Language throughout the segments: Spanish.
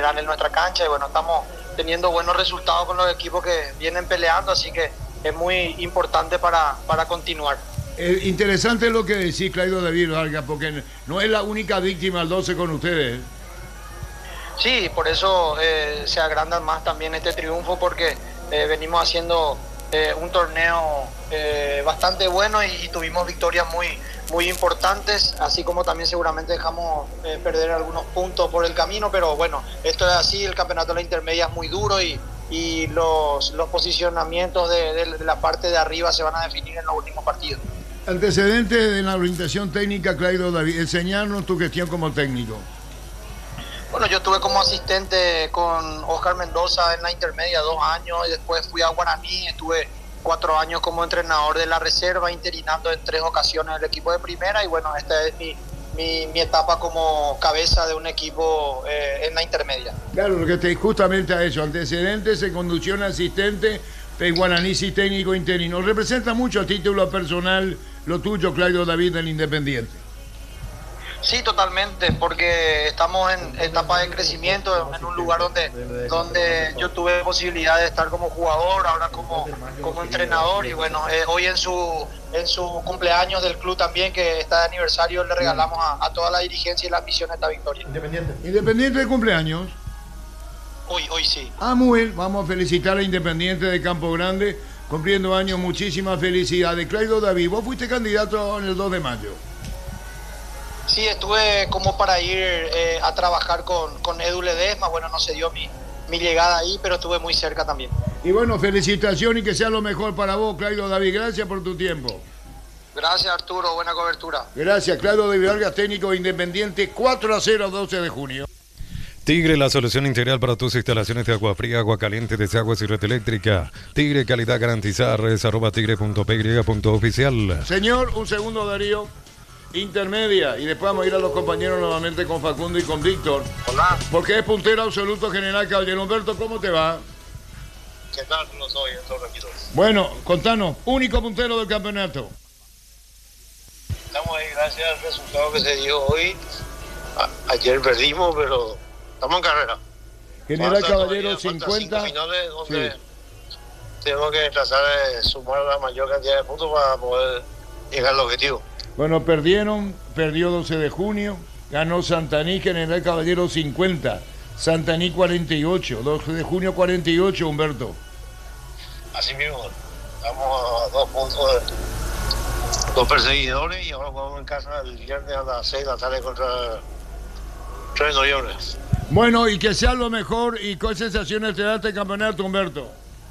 general en nuestra cancha y bueno, estamos teniendo buenos resultados con los equipos que vienen peleando, así que es muy importante para continuar. Interesante lo que decís, Claudio David Vargas, porque no es la única víctima al 12 con ustedes. Sí, por eso se agrandan más también este triunfo, porque venimos haciendo un torneo bastante bueno y tuvimos victorias muy importantes, así como también seguramente dejamos perder algunos puntos por el camino, pero bueno, esto es así, el campeonato de la intermedia es muy duro y los posicionamientos de la parte de arriba se van a definir en los últimos partidos. Antecedentes de la orientación técnica, Claudio David, enseñarnos tu gestión como técnico. Bueno, yo estuve como asistente con Oscar Mendoza en la intermedia 2 años y después fui a Guaraní, estuve 4 años como entrenador de la reserva, interinando en 3 ocasiones el equipo de primera y bueno, esta es mi etapa como cabeza de un equipo en la intermedia. Claro, lo que te justamente a eso, antecedentes, se conducción asistente, en Guaraní sí técnico interino. ¿Representa mucho a título personal lo tuyo, Claudio David, del Independiente? Sí, totalmente, porque estamos en etapa de crecimiento, en un lugar donde yo tuve posibilidad de estar como jugador, ahora como entrenador y bueno, hoy en su cumpleaños del club también, que está de aniversario, le regalamos a toda la dirigencia y la afición esta victoria. Independiente de cumpleaños. Hoy sí. Muy bien, vamos a felicitar a Independiente de Campo Grande, cumpliendo años, muchísimas felicidades. Claudio David, vos fuiste candidato en el 2 de mayo. Sí, estuve como para ir a trabajar con Edu Ledesma, bueno, no se dio mi llegada ahí, pero estuve muy cerca también. Y bueno, felicitaciones y que sea lo mejor para vos, Claudio David, gracias por tu tiempo. Gracias, Arturo, buena cobertura. Gracias, Claudio David Vargas, técnico Independiente, 4-0, 12 de junio. Tigre, la solución integral para tus instalaciones de agua fría, agua caliente, desaguas y red eléctrica. Tigre, calidad garantizada, redes @tigre.py.oficial. Señor, un segundo, Darío. Intermedia, y después vamos a ir a los compañeros nuevamente con Facundo y con Víctor. Hola. Porque es puntero absoluto general Caballero. Humberto, ¿cómo te va? ¿Qué tal? No soy, estoy tranquilo. Bueno, contanos, único puntero del campeonato. Estamos ahí gracias al resultado que se dio hoy. Ayer perdimos, pero estamos en carrera. General Caballero 50. Finales donde tenemos que tratar de sumar la mayor cantidad de puntos para poder llegar al objetivo. Bueno, perdió 12 de junio, ganó Santaní, General Caballero 50, Santaní 48, 12 de junio 48, Humberto. Así mismo, estamos a 2 puntos de los perseguidores y ahora jugamos en casa el viernes a las 6 de la tarde contra 3 de noviembre. Bueno, y que sea lo mejor, ¿y qué sensaciones te da este campeonato, Humberto?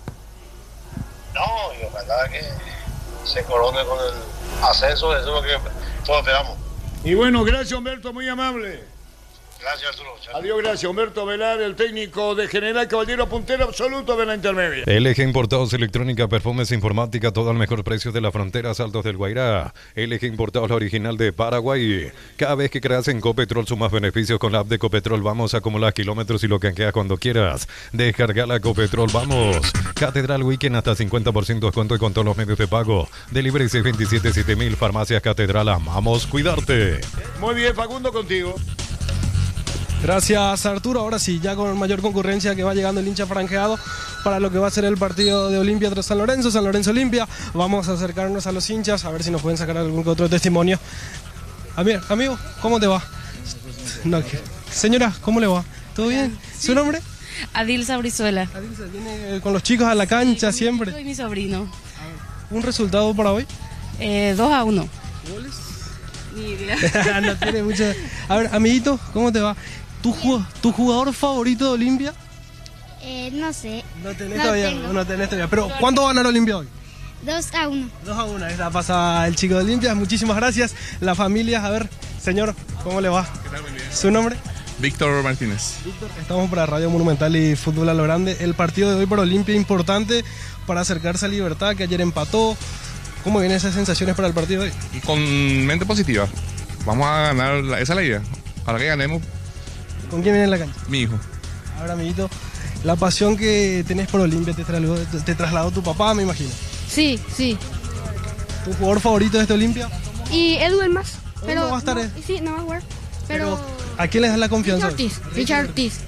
No, y ojalá que se corone con el ascenso, eso es lo que todos esperamos. Y bueno, gracias, Humberto, muy amable. Gracias, Arturo. Chao. Adiós, gracias. Humberto Velar, el técnico de General Caballero, puntero absoluto de la intermedia. LG Importados Electrónica, Perfumes, Informática, todo al mejor precio de la frontera, Saltos del Guairá. LG Importados, la original de Paraguay. Cada vez que creas en Copetrol sumas beneficios con la app de Copetrol. Vamos a acumular kilómetros y lo canjeas cuando quieras. Descarga la Copetrol, vamos. Catedral Weekend hasta 50% descuento y con todos los medios de pago. Delivery 627-7000, Farmacias Catedral, amamos cuidarte. Muy bien, Facundo, contigo. Gracias, Arturo. Ahora sí, ya con mayor concurrencia que va llegando el hincha franjeado para lo que va a ser el partido de Olimpia tras San Lorenzo Olimpia. Vamos a acercarnos a los hinchas a ver si nos pueden sacar algún otro testimonio. Amigo, ¿cómo te va? No, señora, ¿cómo le va? ¿Todo bien? ¿Su nombre? Adilsa Brizuela. Adilsa, ¿viene con los chicos a la cancha siempre? Soy mi sobrino. ¿Un resultado para hoy? 2-1. ¿Goles? Ni idea. No tiene mucho. A ver, amiguito, ¿cómo te va? ¿Tu jugador favorito de Olimpia? No sé. No tenés No todavía. tengo. No tenés todavía. Pero ¿cuánto va a ganar Olimpia hoy? 2-1. 2-1. Ahí está, pasa el chico de Olimpia. Muchísimas gracias. La familia, a ver, señor, ¿cómo le va? ¿Qué tal? Muy bien. ¿Su nombre? Víctor Martínez. Víctor, estamos para Radio Monumental y Fútbol a lo Grande. El partido de hoy para Olimpia importante para acercarse a Libertad, que ayer empató. ¿Cómo vienen esas sensaciones para el partido de hoy? Con mente positiva. Vamos a ganar, esa es la idea. Para que ganemos. ¿Con quién viene en la cancha? Mi hijo. A ver, amiguito, la pasión que tenés por Olimpia te trasladó tu papá, me imagino. Sí. ¿Tu jugador favorito de este Olimpia? Y Edu el más. Hoy no va a estar, Sí, no va a jugar. Pero ¿a quién le das la confianza? Richard Ortiz.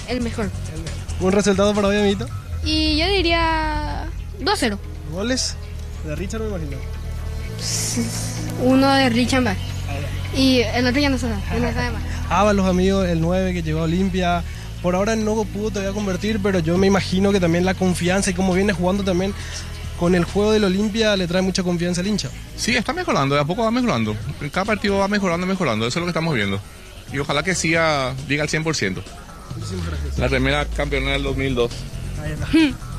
el mejor. ¿Un resultado para hoy, amiguito? Y yo diría 2-0. ¿Goles? De Richard, me imagino. Uno de Richard más. Y el otro ya no sabe, más. Los amigos, el 9 que llegó a Olimpia. Por ahora no pudo todavía convertir, pero yo me imagino que también la confianza y cómo viene jugando también con el juego del Olimpia le trae mucha confianza al hincha. Sí, está mejorando, de a poco va mejorando. En cada partido va mejorando, eso es lo que estamos viendo. Y ojalá que siga, llegue al 100%. Muchísimas gracias. La remera campeona del 2002. Ahí está.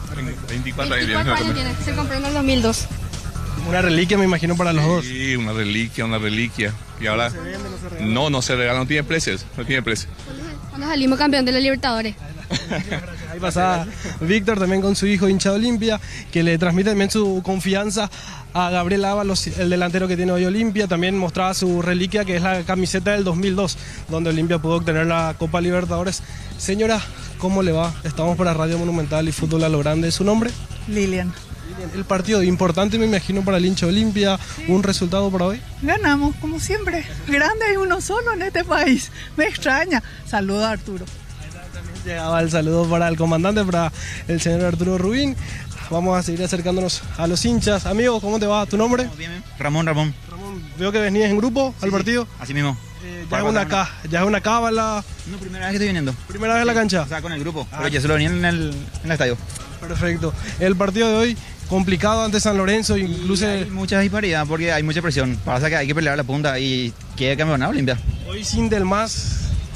24 años. 24 años tiene, se compró en el 2002. Una reliquia, me imagino, para los dos. Sí, una reliquia. Y ahora no se regala, no tiene precios. Cuando salimos campeón de la Libertadores. Ahí pasaba Víctor también con su hijo hincha de Olimpia, que le transmite también su confianza a Gabriel Ábalos, el delantero que tiene hoy Olimpia. También mostraba su reliquia, que es la camiseta del 2002, donde Olimpia pudo obtener la Copa Libertadores. Señora, ¿cómo le va? Estamos para Radio Monumental y Fútbol a lo Grande. ¿Su nombre? Lilian. El partido importante, me imagino, para el hincha de Olimpia. ¿Un resultado para hoy? Ganamos, como siempre. Grande hay uno solo en este país. Me extraña. Saludos a Arturo. Llegaba el saludo para el comandante, para el señor Arturo Rubín. Vamos a seguir acercándonos a los hinchas. Amigo, ¿cómo te va? ¿Tu nombre? Bien, Ramón. Veo que venías en grupo al partido. Así mismo. Ya es una cábala. No, primera vez que estoy viniendo. ¿Primera vez en la cancha? O sea, con el grupo. Pero ya solo venía en el estadio. Perfecto. El partido de hoy, complicado ante San Lorenzo, incluso... Hay mucha disparidad porque hay mucha presión. Pasa que hay que pelear a la punta y quiere campeonar Olimpia. Hoy sin Del Mas.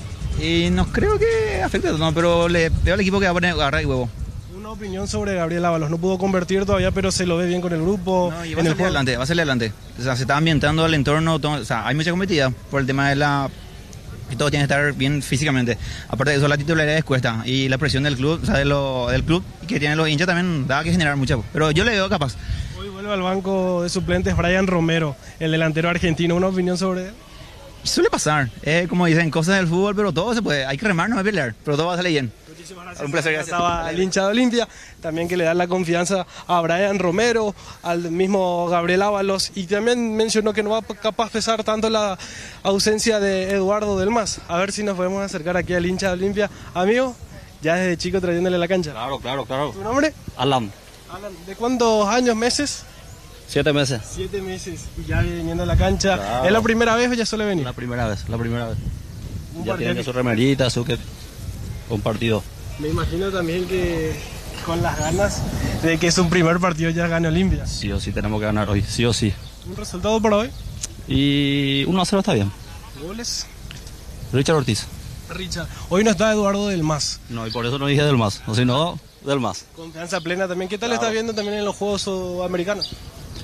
Y no creo que afecte, no, pero le veo al equipo que va a poner garra y huevo. Una opinión sobre Gabriel Ábalos. No pudo convertir todavía, pero se lo ve bien con el grupo. No, y va a salir adelante. O sea, se está ambientando el entorno. O sea, hay mucha competitividad por el tema de la... Y todo tiene que estar bien físicamente. Aparte de eso, la titularidad cuesta. Y la presión del club, o sea, del club que tienen los hinchas también da que generar mucho. Pero yo le veo capaz. Hoy vuelve al banco de suplentes Brian Romero, el delantero argentino. ¿Una opinión sobre él? Suele pasar, como dicen, cosas del fútbol, pero todo se puede. Hay que remar, no hay que pelear, pero todo va a salir bien. Muchísimas gracias. Un placer, gracias. Estaba el hincha de Olimpia, también que le da la confianza a Brian Romero, al mismo Gabriel Ábalos, y también mencionó que no va a capaz pesar tanto la ausencia de Eduardo Del Mas. A ver si nos podemos acercar aquí al hincha de Olimpia. Amigo, ya desde chico trayéndole la cancha. Claro. ¿Tu nombre? Alan. ¿De cuántos años, meses? 7 meses. 7 meses y ya viniendo a la cancha. Claro. ¿Es la primera vez o ya suele venir? La primera vez. Un Ya tiene su remerita, un partido. Me imagino también que con las ganas de que su primer partido ya gane Olimpia. Sí o sí tenemos que ganar hoy, sí o sí. ¿Un resultado para hoy? Y 1-0 está bien. ¿Goles? Richard Ortiz. Hoy no está Eduardo Del Mas. No, y por eso no dije Del Mas, o si no, Del Mas. Confianza plena también. ¿Qué tal está viendo también en los Juegos Sudamericanos?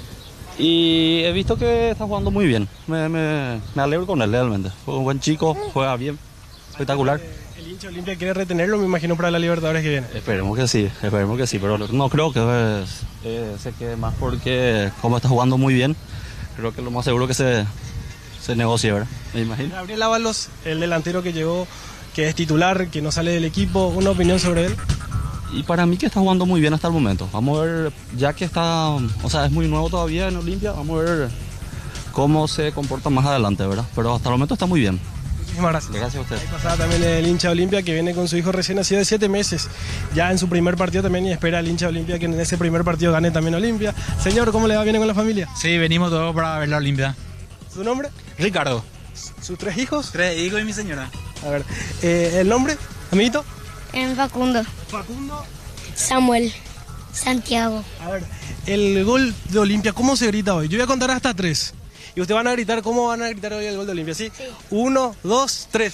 Y he visto que está jugando muy bien. Me alegro con él realmente. Fue un buen chico, juega bien, espectacular. El hincha Olimpia quiere retenerlo, me imagino, para la Libertadores que viene. Esperemos que sí, pero no creo que se quede más porque como está jugando muy bien, creo que lo más seguro que se negocie, ¿verdad? Me imagino. Gabriel Ábalos, el delantero que llegó, que es titular, que no sale del equipo, ¿una opinión sobre él? Y para mí que está jugando muy bien hasta el momento. Vamos a ver, ya que está, es muy nuevo todavía en Olimpia, vamos a ver cómo se comporta más adelante, ¿verdad? Pero hasta el momento está muy bien. Muchísimas gracias. Gracias a usted. Ahí pasaba también el hincha de Olimpia que viene con su hijo recién nacido de 7 meses, ya en su primer partido también, y espera al hincha de Olimpia que en ese primer partido gane también Olimpia. Señor, ¿cómo le va? ¿Viene con la familia? Sí, venimos todos para ver la Olimpia. ¿Su nombre? Ricardo. ¿Sus 3 hijos? 3 hijos y mi señora. A ver, ¿el nombre, amiguito? Facundo. Facundo. Samuel. Santiago. A ver, el gol de Olimpia, ¿cómo se grita hoy? Yo voy a contar hasta 3. Y ustedes van a gritar, ¿cómo van a gritar hoy el gol de Olimpia? ¿Sí? 1, 2, 3.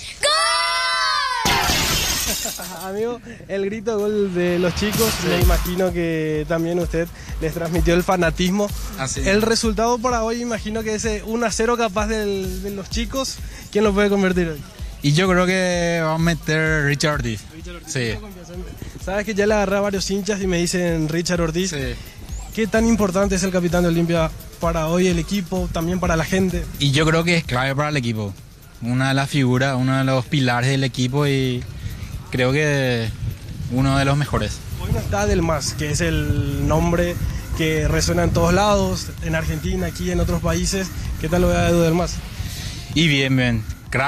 ¡Gol! Amigo, el grito gol de los chicos, me imagino que también usted les transmitió el fanatismo. Así. El resultado para hoy, imagino que ese 1-0 capaz de los chicos, ¿quién lo puede convertir hoy? Y yo creo que va a meter Richard Ortiz. Sí. Sabes que ya le agarré a varios hinchas y me dicen Richard Ortiz. Sí. ¿Qué tan importante es el capitán de Olimpia para hoy, el equipo, también para la gente? Y yo creo que es clave para el equipo. Una de las figuras, uno de los pilares del equipo y creo que uno de los mejores. Hoy no está Del Mas, que es el nombre que resuena en todos lados, en Argentina, aquí en otros países. ¿Qué tal lo ve a Edu Del Mas? Y bien, crack.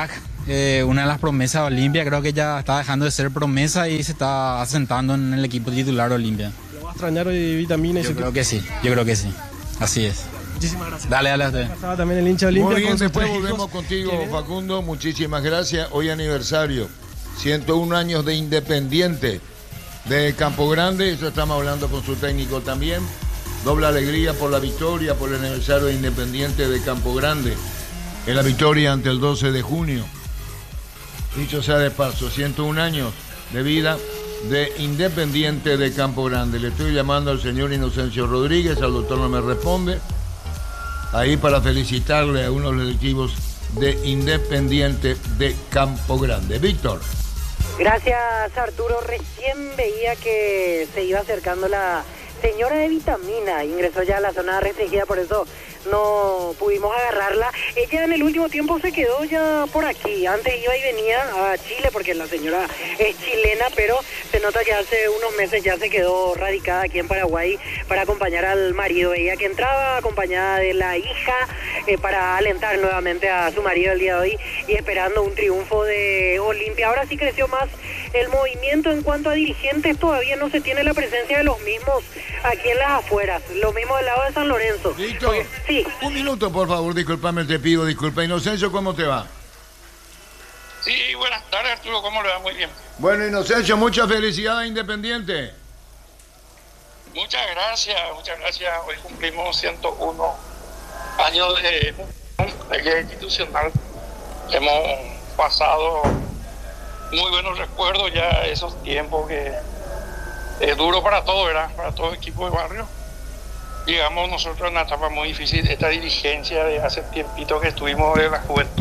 una de las promesas de Olimpia, creo que ya está dejando de ser promesa y se está asentando en el equipo titular de Olimpia. ¿Lo va a extrañar hoy Vitamina? Yo creo que sí, así es. Muchísimas gracias. Dale a usted. Estaba también el hincha de Olimpia. Muy bien, con sus después tres volvemos hijos. contigo, Facundo. Muchísimas gracias. Hoy aniversario, 101 años de Independiente de Campo Grande. Eso estamos hablando con su técnico también. Doble alegría por la victoria, por el aniversario de Independiente de Campo Grande. En la victoria ante el 12 de junio. Dicho sea de paso, 101 años de vida de Independiente de Campo Grande. Le estoy llamando al señor Inocencio Rodríguez, al doctor no me responde. Ahí para felicitarle a uno de los directivos de Independiente de Campo Grande. Víctor. Gracias, Arturo. Recién veía que se iba acercando la señora de Vitamina. Ingresó ya a la zona restringida, por eso no pudimos agarrarla. Ella en el último tiempo se quedó ya por aquí. Antes iba y venía a Chile porque la señora es chilena, pero se nota que hace unos meses ya se quedó radicada aquí en Paraguay para acompañar al marido. Ella que entraba acompañada de la hija para alentar nuevamente a su marido el día de hoy y esperando un triunfo de Olimpia. Ahora sí creció más el movimiento en cuanto a dirigentes. Todavía no se tiene la presencia de los mismos aquí en las afueras. Lo mismo del lado de San Lorenzo. Víctor, sí. Un minuto, por favor, discúlpame, te pido disculpa. Inocencio, ¿cómo te va? Sí, buenas tardes, Arturo, ¿cómo le va? Muy bien. Bueno, Inocencio, mucha felicidad a Independiente. Muchas gracias. Hoy cumplimos 101 años de vida institucional. Hemos pasado muy buenos recuerdos ya de esos tiempos que es duro para todo, ¿verdad? Para todo equipo de barrio. Llegamos nosotros a una etapa muy difícil, esta dirigencia de hace tiempito que estuvimos de la juventud.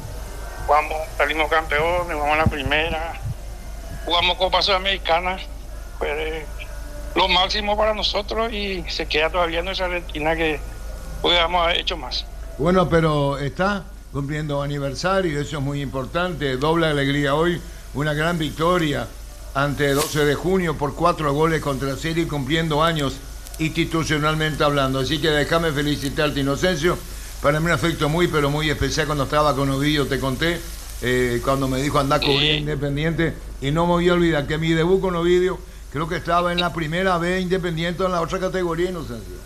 Salimos campeones, jugamos a la primera, jugamos Copa Sudamericana, fue lo máximo para nosotros y se queda todavía nuestra retina que podíamos haber hecho más. Bueno, pero está cumpliendo aniversario, eso es muy importante, doble alegría hoy, una gran victoria ante 12 de junio por 4 goles contra 0 y cumpliendo años institucionalmente hablando. Así que déjame felicitarte, Inocencio. Para mí un afecto muy, pero muy especial. Cuando estaba con Ovidio te conté, cuando me dijo andá a cubrir Independiente, y no me voy a olvidar que mi debut con Ovidio, creo que estaba en la primera B Independiente en la otra categoría, Inocencio.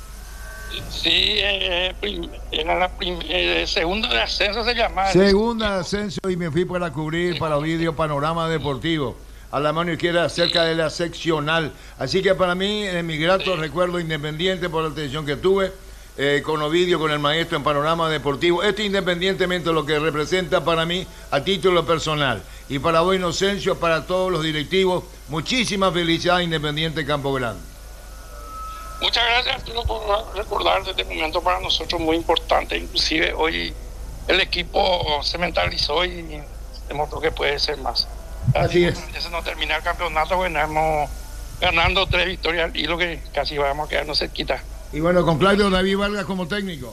Sí, era la segunda de ascenso se llamaba. Segunda de ascenso y me fui para cubrir para Ovidio Panorama Deportivo. A la mano izquierda, cerca de la seccional. Así que para mí, en mi grato recuerdo Independiente por la atención que tuve, con Ovidio, con el maestro en Panorama Deportivo. Independientemente de lo que representa para mí a título personal. Y para vos, Inocencio, para todos los directivos, muchísima felicidad, Independiente Campo Grande. Muchas gracias, Arturo, por recordar este momento para nosotros muy importante. Inclusive hoy el equipo se mentalizó y demostró que puede ser más. Así es. Ya se nos termina el campeonato, bueno, estamos ganando 3 victorias y lo que casi vamos a quedarnos cerquita. Y bueno, con Claudio David Vargas como técnico.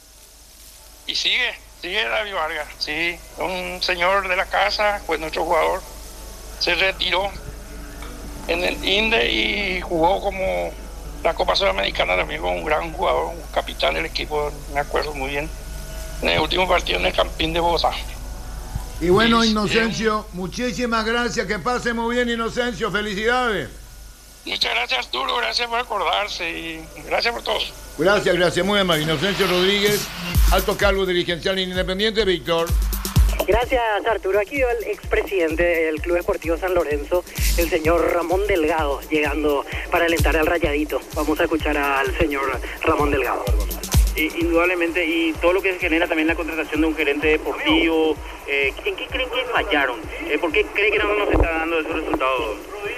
Y sigue David Vargas, sí, un señor de la casa, fue nuestro jugador, se retiró en el INDE y jugó como la Copa Sudamericana también con un gran jugador, un capitán del equipo, me acuerdo muy bien, en el último partido en el Campín de Bogotá. Y bueno, Inocencio, muchísimas gracias, que pase muy bien, Inocencio, felicidades. Muchas gracias, Arturo, gracias por acordarse y gracias por todo. Gracias, muy amable. Inocencio Rodríguez, alto cargo dirigencial Independiente, Víctor. Gracias, Arturo. Aquí veo el expresidente del Club Esportivo San Lorenzo, el señor Ramón Delgado, llegando para alentar al Rayadito. Vamos a escuchar al señor Ramón Delgado. Indudablemente, y todo lo que se genera también la contratación de un gerente deportivo, ¿en qué creen que fallaron? ¿Por qué creen que no nos está dando esos resultados?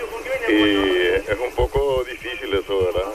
Es un poco difícil eso, ¿verdad?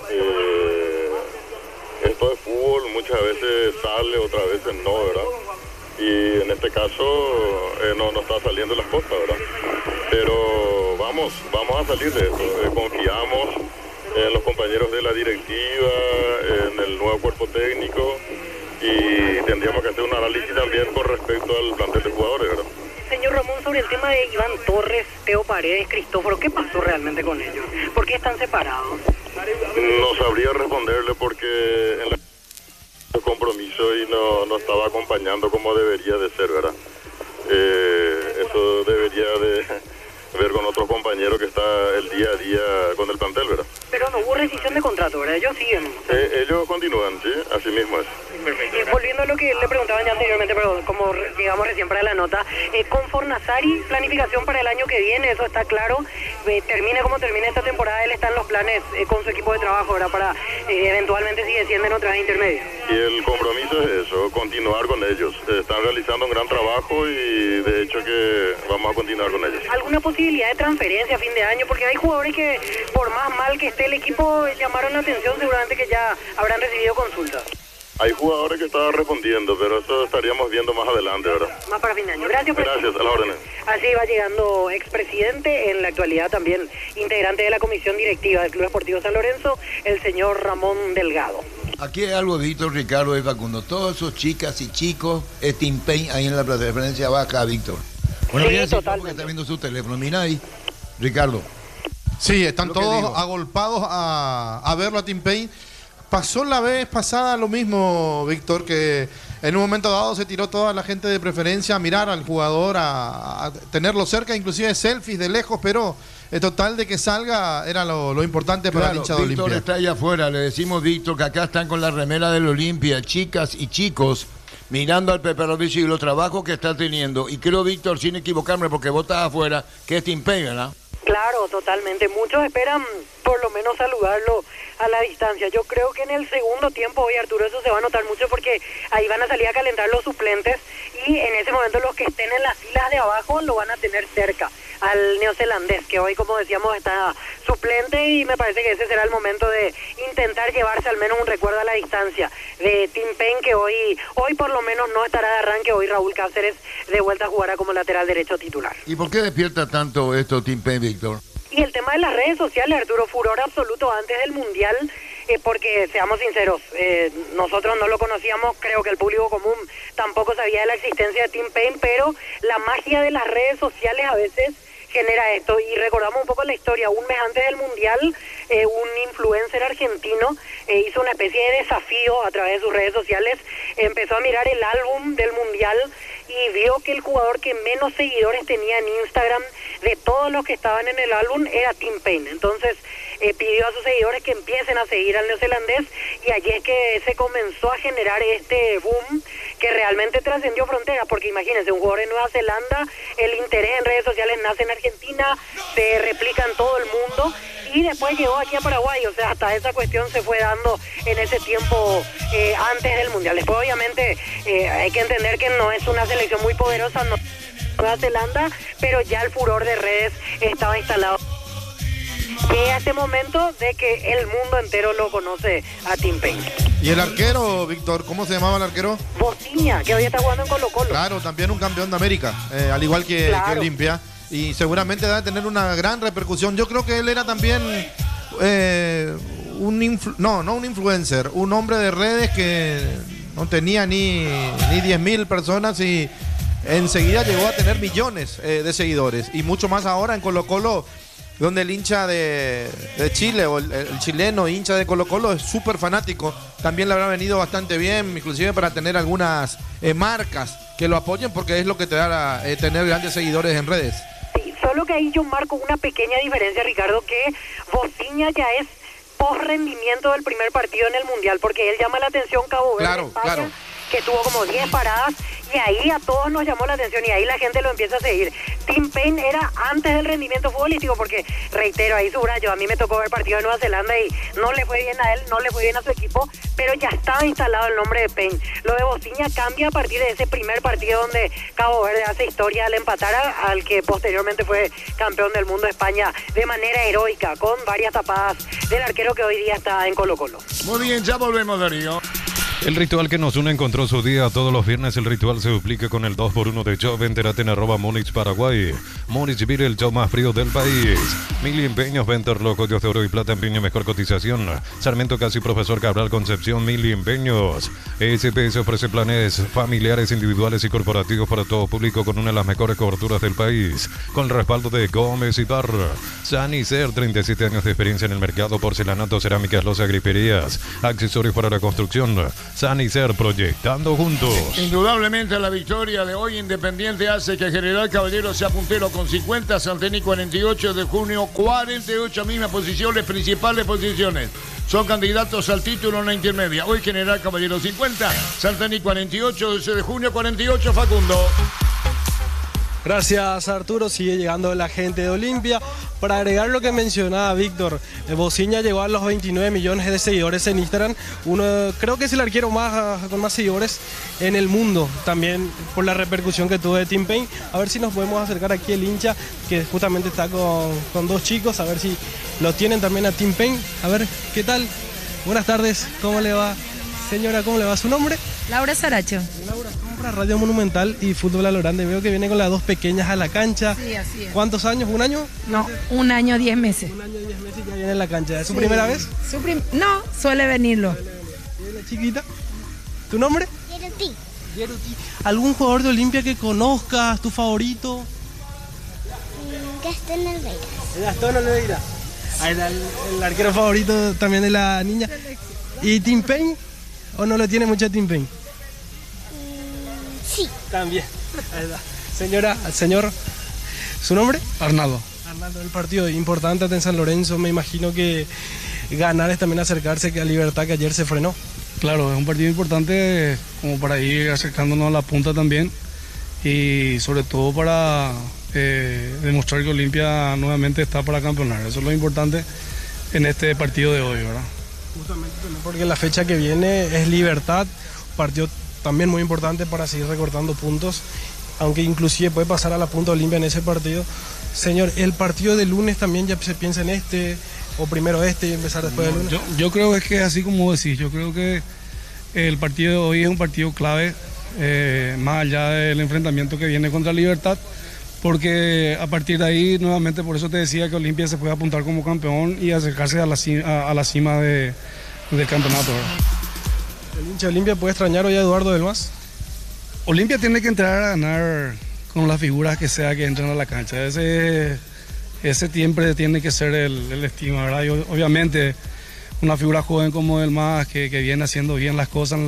Esto de fútbol muchas veces sale, otras veces no, ¿verdad? Y en este caso no está saliendo las cosas, ¿verdad? Pero vamos a salir de eso, confiamos en los compañeros de la directiva, en el nuevo cuerpo técnico y tendríamos que hacer un análisis también con respecto al plantel de jugadores, ¿verdad? Señor Ramón, sobre el tema de Iván Torres, Teo Paredes, Cristóforo, ¿qué pasó realmente con ellos? ¿Por qué están separados? No sabría responderle porque en el compromiso y no estaba acompañando como debería de ser, ¿verdad? Eso debería de ver con otros compañeros que está el día a día con el plantel, ¿verdad? Pero no hubo rescisión de contrato, ¿verdad? Ellos siguen. Ellos continúan, sí, así mismo es. Volviendo a lo que le preguntaban ya anteriormente, pero como llegamos recién para la nota, con Fornasari, planificación para el año que viene, eso está claro. Termine como termine esta temporada, él está en los planes con su equipo de trabajo, ¿verdad? Para eventualmente si descienden otras intermedias. Y el compromiso es eso, continuar con ellos. Están realizando un gran trabajo y de hecho que vamos a continuar con ellos. ¿Alguna posibilidad de transferencia a fin de año? Porque hay jugadores que, por más mal que esté el equipo, llamaron la atención, seguramente que ya habrán recibido consultas. Hay jugadores que estaban respondiendo, pero eso estaríamos viendo más adelante, ¿verdad? Más para fin de año. Gracias, Gracias, a la orden. Así va llegando expresidente, en la actualidad también integrante de la comisión directiva del Club Esportivo San Lorenzo, el señor Ramón Delgado. Aquí hay algo Víctor, Ricardo y Facundo. Todos esos chicas y chicos, Team Pain ahí en la referencia baja, Víctor. Bueno, sí, bien, totalmente. porque está viendo su teléfono. Mira ahí, Ricardo. Sí, están Lo que todos digo. agolpados a verlo a Team Pain. Pasó la vez pasada lo mismo, Víctor, que en un momento dado se tiró toda la gente de preferencia a mirar al jugador, a tenerlo cerca, inclusive selfies de lejos, pero el total de que salga era lo importante para el hincha de Víctor Olimpia. está allá afuera, le decimos Víctor que acá están con la remera del Olimpia, chicas y chicos, mirando al Peperovicio y los trabajos que está teniendo. Y creo, Víctor, sin equivocarme, porque vos estás afuera, que es Team Pain, ¿verdad? Claro, totalmente. Muchos esperan por lo menos saludarlo a la distancia. Yo creo que en el segundo tiempo, hoy Arturo, eso se va a notar mucho porque ahí van a salir a calentar los suplentes y en ese momento los que estén en las filas de abajo lo van a tener cerca al neozelandés, que hoy, como decíamos, está suplente y me parece que ese será el momento de intentar llevarse al menos un recuerdo a la distancia de Team Pain, que hoy por lo menos no estará de arranque. Hoy Raúl Cáceres de vuelta jugará como lateral derecho titular. ¿Y por qué despierta tanto esto Team Pain, Víctor? Y el tema de las redes sociales, Arturo, furor absoluto antes del Mundial, porque seamos sinceros, nosotros no lo conocíamos, creo que el público común tampoco sabía de la existencia de Team Pain, pero la magia de las redes sociales a veces genera esto. Y recordamos un poco la historia, un mes antes del Mundial, un influencer argentino hizo una especie de desafío a través de sus redes sociales, empezó a mirar el álbum del Mundial y vio que el jugador que menos seguidores tenía en Instagram de todos los que estaban en el álbum era Team Pain. Entonces pidió a sus seguidores que empiecen a seguir al neozelandés y allí es que se comenzó a generar este boom que realmente trascendió fronteras, porque imagínense, un jugador de Nueva Zelanda, el interés en redes sociales nace en Argentina, se replica en todo el mundo y después llegó aquí a Paraguay. O sea, hasta esa cuestión se fue dando en ese tiempo antes del Mundial. Después obviamente hay que entender que no es una selección muy poderosa, no Nueva Zelanda, pero ya el furor de redes estaba instalado. Llega este momento de que el mundo entero lo conoce a Team Pain. Y el arquero, Víctor, ¿cómo se llamaba el arquero? Bociña, que hoy está jugando en Colo-Colo. Claro, también un campeón de América, al igual que Olimpia. Y seguramente va a tener una gran repercusión. Yo creo que él era también un influencer, un hombre de redes que no tenía ni 10.000 personas y enseguida llegó a tener millones de seguidores. Y mucho más ahora en Colo-Colo, donde el hincha de Chile o el chileno hincha de Colo-Colo es súper fanático. También le habrá venido bastante bien, inclusive para tener algunas marcas que lo apoyen, porque es lo que te da tener grandes seguidores en redes. Sí, solo que ahí yo marco una pequeña diferencia, Ricardo, que Bociña ya es post rendimiento del primer partido en el Mundial, porque él llama la atención Cabo Verde, España, que tuvo como 10 paradas, y ahí a todos nos llamó la atención y ahí la gente lo empieza a seguir. Team Pain era antes del rendimiento futbolístico, porque reitero, ahí subrayo, a mí me tocó ver partido de Nueva Zelanda y no le fue bien a él, no le fue bien a su equipo, pero ya estaba instalado el nombre de Pain. Lo de Bociña cambia a partir de ese primer partido donde Cabo Verde hace historia al empatar al que posteriormente fue campeón del mundo de España de manera heroica, con varias tapadas del arquero que hoy día está en Colo-Colo. Muy bien, ya volvemos, Darío. El ritual que nos une encontró su día todos los viernes. El ritual se duplica con el 2x1 de Job. Entérate en @Múnich Paraguay. Múnich vive el show más frío del país. Mili Empeños, Venterlo, Collos de Oro y Plata, Empeño, mejor cotización. Sarmiento Casi, Profesor Cabral, Concepción, Mili Empeños. SPS ofrece planes familiares, individuales y corporativos para todo público con una de las mejores coberturas del país. Con el respaldo de Gómez y Barra. Sanicer, 37 años de experiencia en el mercado. Porcelanato, cerámicas, loza, griperías, accesorios para la construcción. Sanicer, proyectando juntos. Indudablemente la victoria de hoy Independiente hace que General Caballero sea puntero con 50, Santeni 48, de junio 48, mismas posiciones, principales posiciones. Son candidatos al título en la intermedia. Hoy General Caballero 50, Santeni 48, 12 de junio 48, Facundo. Gracias, Arturo. Sigue llegando la gente de Olimpia. Para agregar lo que mencionaba Víctor, Bociña llegó a los 29 millones de seguidores en Instagram. Creo que es el arquero con más seguidores en el mundo, también por la repercusión que tuvo de Tim Payne. A ver si nos podemos acercar aquí el hincha, que justamente está con dos chicos, a ver si lo tienen también a Tim Payne. A ver, ¿qué tal? Buenas tardes, ¿cómo le va? Señora, ¿cómo le va? ¿Su nombre? Laura Saracho. Laura, compra Radio Monumental y Fútbol a lo Grande. Veo que viene con las dos pequeñas a la cancha. Sí, así es. ¿Cuántos años? ¿Un año? No, 1 año 10 meses. 1 año 10 meses ya viene en la cancha. ¿Es su primera vez? No, suele venirlo. ¿Viene chiquita? ¿Tu nombre? Yeruti. Yeruti. ¿Algún jugador de Olimpia que conozcas, tu favorito? Gastón Olveira. Gastón Olveira. El arquero favorito también de la niña. ¿Y Tim Payne? ¿O no le tiene mucho a Tim Payne? Sí. También. Señora, señor, ¿su nombre? Arnaldo. Arnaldo, el partido importante en San Lorenzo. Me imagino que ganar es también acercarse a Libertad, que ayer se frenó. Claro, es un partido importante como para ir acercándonos a la punta también y sobre todo para demostrar que Olimpia nuevamente está para campeonar. Eso es lo importante en este partido de hoy, ¿verdad? Justamente también porque la fecha que viene es Libertad, partido también muy importante para seguir recortando puntos, aunque inclusive puede pasar a la punta Olimpia en ese partido. Señor, ¿el partido de lunes también ya se piensa en este, o primero este y empezar después del lunes? Yo creo es que así como decís, yo creo que el partido de hoy es un partido clave, más allá del enfrentamiento que viene contra Libertad, porque a partir de ahí, nuevamente, por eso te decía que Olimpia se puede apuntar como campeón y acercarse a la cima del campeonato, ¿verdad? ¿El hincha de Olimpia puede extrañar hoy a Eduardo del Mas? Olimpia tiene que entrar a ganar con las figuras que sea que entren a la cancha. Ese siempre tiene que ser el estima, ¿verdad? Y obviamente una figura joven como Del Mas que viene haciendo bien las cosas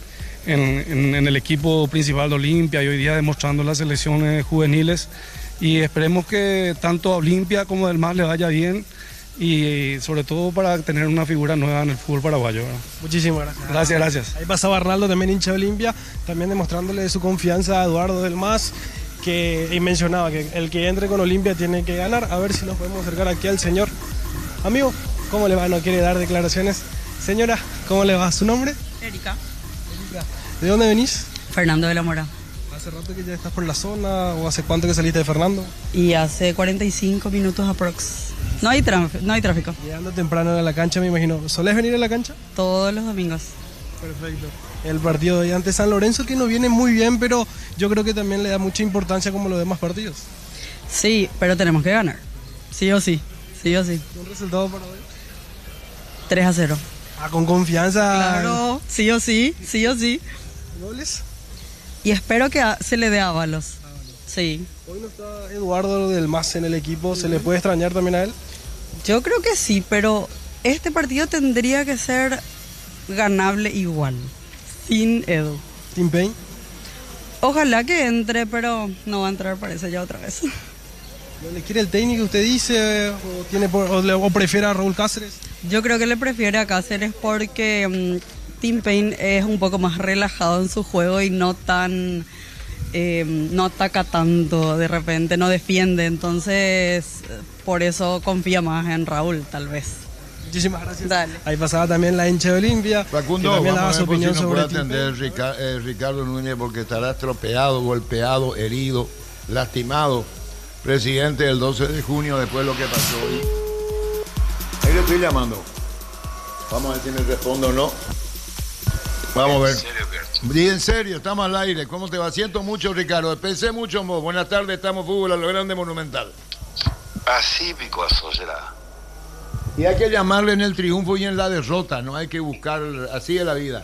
en el equipo principal de Olimpia y hoy día demostrando en las selecciones juveniles, y esperemos que tanto a Olimpia como Del Mas le vaya bien y sobre todo para tener una figura nueva en el fútbol paraguayo, ¿verdad? Muchísimas gracias. Gracias. Ahí pasaba Arnaldo, también hincha de Olimpia, también demostrándole su confianza a Eduardo Del Mas, y mencionaba que el que entre con Olimpia tiene que ganar. A ver si nos podemos acercar aquí al señor. Amigo, ¿cómo le va? ¿No quiere dar declaraciones? Señora, ¿cómo le va? ¿Su nombre? Erika. ¿De dónde venís? Fernando de la Mora. ¿Hace rato que ya estás por la zona o hace cuánto que saliste de Fernando? Y hace 45 minutos aprox. No hay tráfico. Llegando temprano a la cancha, me imagino. ¿Solés venir a la cancha? Todos los domingos. Perfecto. El partido de hoy ante San Lorenzo, que no viene muy bien, pero yo creo que también le da mucha importancia como los demás partidos. Sí, pero tenemos que ganar. Sí o sí. ¿Un resultado para hoy? 3-0. Con confianza. Claro, sí o sí. ¿Goles? Y espero que se le dé a Ábalos. Sí. Hoy no está Eduardo Del Mas en el equipo, ¿se le puede extrañar también a él? Yo creo que sí, pero este partido tendría que ser ganable igual, sin Edu. ¿Tim Payne? Ojalá que entre, pero no va a entrar, parece, ya otra vez. ¿No le quiere el técnico, usted dice, o prefiere a Raúl Cáceres? Yo creo que le prefiere a Cáceres porque Tim Payne es un poco más relajado en su juego y no tan... no ataca tanto de repente, no defiende, entonces por eso confía más en Raúl, tal vez. Muchísimas gracias. Dale. Ahí pasaba también la hincha de Olimpia. Facundo, también vamos daba a su ver por si opinión nos sobre puede atender Ricardo Núñez, porque estará estropeado, golpeado, herido, lastimado. Presidente del 12 de junio, después de lo que pasó hoy. Ahí le estoy llamando. Vamos a ver si me respondo o no. Vamos a ver. Y en serio, estamos al aire. ¿Cómo te va? Siento mucho, Ricardo. Pensé mucho en vos. Buenas tardes, estamos Fútbol a lo Grande Monumental. Pacífico, asociada. Y hay que llamarle en el triunfo y en la derrota, no hay que buscar, así es la vida.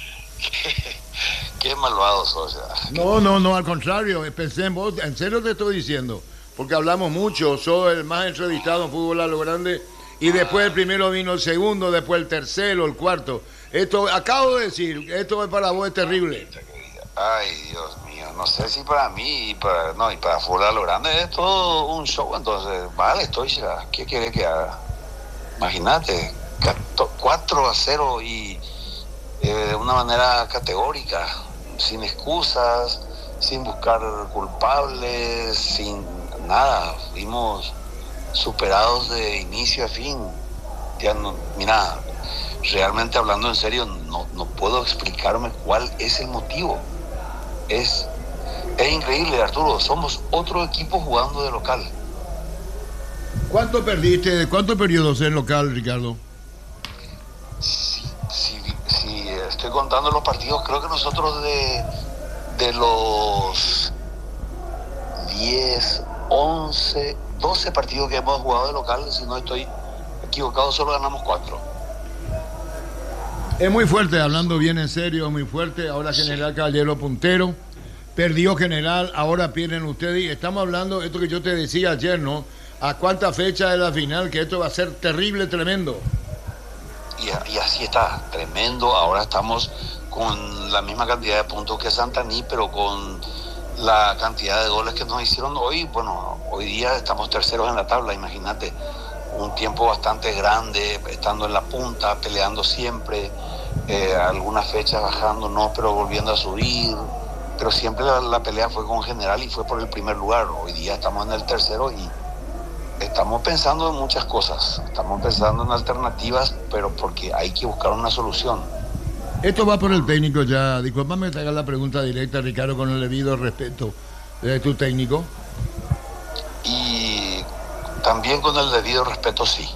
Qué malvado sos. No, al contrario, pensé en vos, en serio te estoy diciendo, porque hablamos mucho, soy el más entrevistado en Fútbol a lo Grande y después el primero vino el segundo, después el tercero, el cuarto. Esto, acabo de decir, esto para vos es terrible. Ay, Dios mío, no sé si para mí y para Fula lo grande es todo un show, entonces, vale, ¿qué quiere que haga? Imagínate, 4-0 y de una manera categórica, sin excusas, sin buscar culpables, sin nada, fuimos superados de inicio a fin. Ya no, mira, realmente hablando en serio, no puedo explicarme cuál es el motivo. Es increíble, Arturo, somos otro equipo jugando de local. ¿Cuánto perdiste? ¿Cuántos periodos en local, Ricardo? Si estoy contando los partidos, creo que nosotros de los 10, 11, 12 partidos que hemos jugado de local, si no estoy equivocado, solo ganamos 4. Es muy fuerte, hablando bien en serio, muy fuerte. Ahora General Caballero puntero, perdió General, ahora pierden ustedes. Y estamos hablando, esto que yo te decía ayer, ¿no? ¿A cuánta fecha de la final? Que esto va a ser terrible, tremendo. Y así está, tremendo. Ahora estamos con la misma cantidad de puntos que Santaní, pero con la cantidad de goles que nos hicieron hoy. Bueno, hoy día estamos terceros en la tabla, imagínate. Un tiempo bastante grande, estando en la punta, peleando siempre, algunas fechas bajándonos, pero volviendo a subir, pero siempre la pelea fue con General y fue por el primer lugar. Hoy día estamos en el tercero y estamos pensando en muchas cosas, estamos pensando en alternativas, pero porque hay que buscar una solución. Esto va por el técnico ya, disculpame que te haga la pregunta directa, Ricardo, con el debido respeto de tu técnico. Y también con el debido respeto, sí.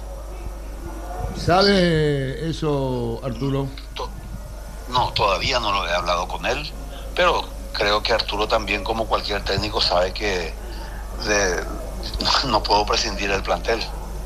¿Sabe eso, Arturo? No, todavía no lo he hablado con él, pero creo que Arturo también, como cualquier técnico, sabe que no puedo prescindir del plantel.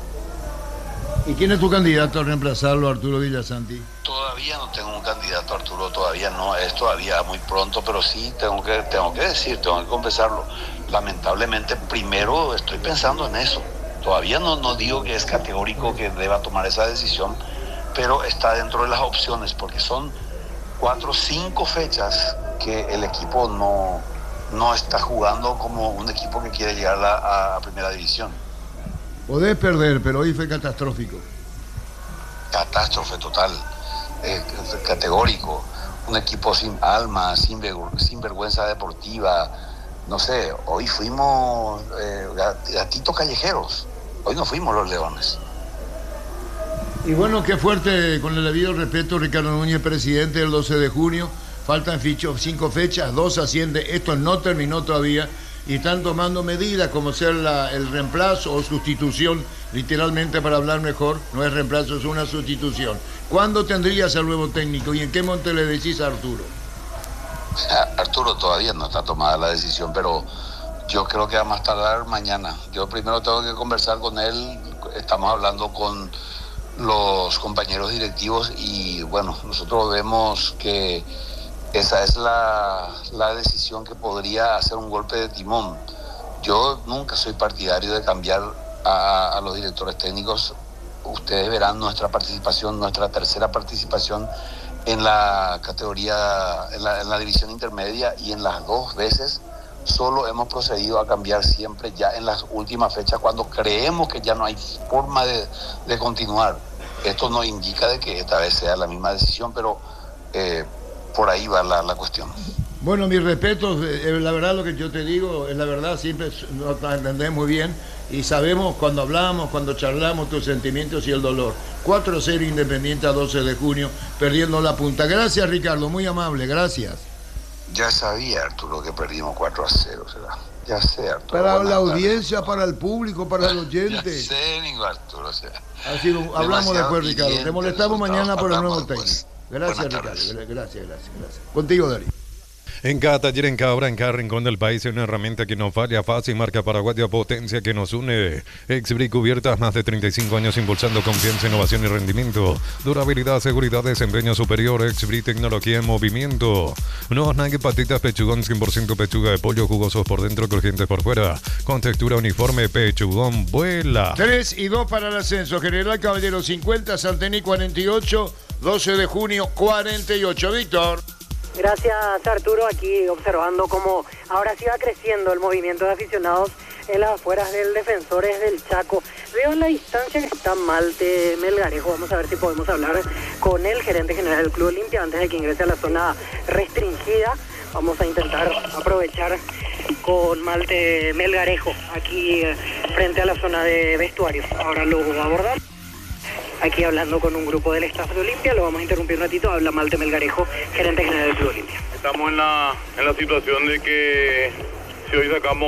¿Y quién es tu candidato a reemplazarlo, Arturo Villasanti? Todavía no tengo un candidato, Arturo, todavía no, es todavía muy pronto, pero sí tengo que confesarlo. Lamentablemente, primero estoy pensando en eso. Todavía no digo que es categórico que deba tomar esa decisión, pero está dentro de las opciones, porque son 4 o 5 fechas que el equipo no está jugando como un equipo que quiere llegar a primera división. Podés perder, pero hoy fue catastrófico. Catástrofe total, categórico. Un equipo sin alma, sin vergüenza deportiva. No sé, hoy fuimos gatitos callejeros. Hoy no fuimos los leones. Y bueno, qué fuerte, con el debido respeto, Ricardo Núñez, presidente del 12 de junio. Faltan 5 fechas, 2 ascienden. Esto no terminó todavía. Y están tomando medidas como ser el reemplazo o sustitución, literalmente para hablar mejor. No es reemplazo, es una sustitución. ¿Cuándo tendrías al nuevo técnico y en qué monte le decís a Arturo? Arturo, todavía no está tomada la decisión, pero yo creo que va a más tardar mañana. Yo primero tengo que conversar con él. Estamos hablando con los compañeros directivos y bueno, nosotros vemos que esa es la decisión que podría hacer un golpe de timón. Yo nunca soy partidario de cambiar a los directores técnicos. Ustedes verán nuestra participación, nuestra tercera participación en la categoría, en la división intermedia, y en las 2 veces solo hemos procedido a cambiar siempre ya en las últimas fechas, cuando creemos que ya no hay forma de continuar. Esto no indica de que esta vez sea la misma decisión, pero por ahí va la cuestión. Bueno, mis respetos, la verdad lo que yo te digo es la verdad, siempre nos entendemos muy bien y sabemos cuando hablamos, cuando charlamos tus sentimientos y el dolor. 4-0 Independiente a 12 de junio, perdiendo la punta. Gracias, Ricardo, muy amable, gracias. Ya sabía, Arturo, que perdimos 4-0, ¿será? Ya sé, Arturo. Para la audiencia, para el público, para el oyente. Ya sé, Arturo, o sea. Hablamos después, Ricardo. Te molestamos mañana por el nuevo técnico. Gracias, Buenas Ricardo. tardes. Gracias. Contigo, Darío. En cada taller, en cada obra, en cada rincón del país hay una herramienta que no falla, fácil, marca paraguaya, potencia que nos une. Exbri Cubiertas, más de 35 años impulsando confianza, innovación y rendimiento. Durabilidad, seguridad, desempeño superior. Exbri, tecnología en movimiento. Nuevos Nike patitas pechugón, 100% pechuga de pollo, jugosos por dentro, crujientes por fuera. Con textura uniforme, pechugón, vuela. 3 y 2 para el ascenso. General Caballero 50, Saltení 48, 12 de junio 48. Víctor. Gracias, Arturo. Aquí observando cómo ahora sí va creciendo el movimiento de aficionados en las afueras del Defensores del Chaco. Veo en la distancia que está Malte Melgarejo. Vamos a ver si podemos hablar con el gerente general del Club Olimpia antes de que ingrese a la zona restringida. Vamos a intentar aprovechar con Malte Melgarejo aquí frente a la zona de vestuarios. Ahora lo voy a abordar. Aquí hablando con un grupo del staff de Olimpia, lo vamos a interrumpir un ratito. Habla Malte Melgarejo, gerente general del Club Olimpia. Estamos en la situación de que si hoy sacamos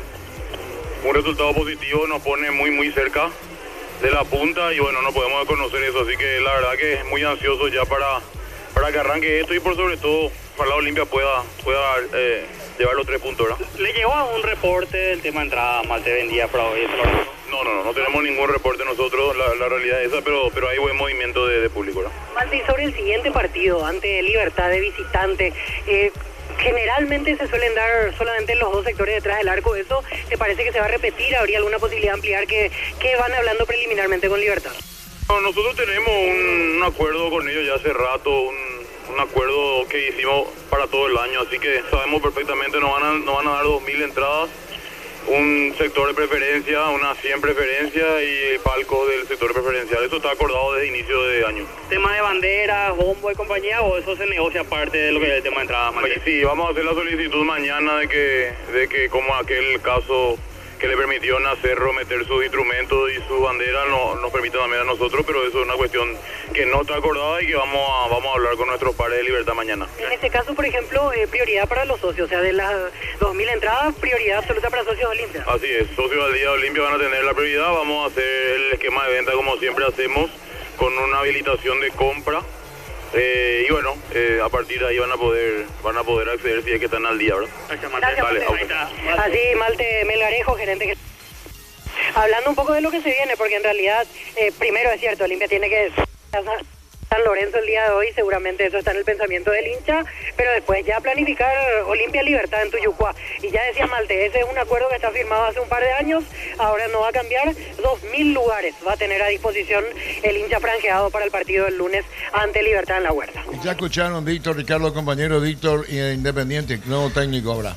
un resultado positivo nos pone muy cerca de la punta y bueno, no podemos conocer eso, así que la verdad que es muy ansioso ya para que arranque esto y por sobre todo para la Olimpia pueda llevar los 3 puntos, ¿verdad? ¿Le llegó a un reporte del tema de entrada Malte vendía para hoy? No tenemos ningún reporte nosotros, la realidad es esa, pero hay buen movimiento de público, ¿verdad? Malte, y sobre el siguiente partido, ante Libertad de visitante, generalmente se suelen dar solamente los 2 sectores detrás del arco. ¿Eso te parece que se va a repetir? ¿Habría alguna posibilidad de ampliar? ¿Qué van hablando preliminarmente con Libertad? No, nosotros tenemos un acuerdo con ellos ya hace rato, un acuerdo que hicimos para todo el año, así que sabemos perfectamente nos van a dar 2.000 entradas, un sector de preferencia, una 100 preferencia y palco del sector preferencial. Eso está acordado desde inicio de año. ¿Tema de banderas, bombo y compañía o eso se negocia aparte de lo que es el tema de entrada? Sí, vamos a hacer la solicitud mañana de que como aquel caso que le permitió a Cerro meter sus instrumentos y su bandera nos permite también a nosotros, pero eso es una cuestión que no está acordada y que vamos a hablar con nuestros pares de Libertad mañana. En este caso, por ejemplo, prioridad para los socios, o sea, de las 2.000 entradas, prioridad absoluta para socios de Olimpia. Así es, socios al día de Olimpia van a tener la prioridad, vamos a hacer el esquema de venta como siempre hacemos, con una habilitación de compra. Y bueno, a partir de ahí van a poder acceder si es que están al día, ¿verdad? Gracias, Malte. Así, Malte Melgarejo, gerente. Hablando un poco de lo que se viene, porque en realidad, primero es cierto, Olimpia tiene que San Lorenzo el día de hoy, seguramente eso está en el pensamiento del hincha, pero después ya planificar Olimpia Libertad en Tuyucuá. Y ya decía Malte, ese es un acuerdo que está firmado hace un par de años, ahora no va a cambiar, 2.000 lugares va a tener a disposición el hincha franjeado para el partido del lunes ante Libertad en la Huerta. Ya escucharon, Víctor, Ricardo, compañero Víctor, Independiente, nuevo técnico ahora.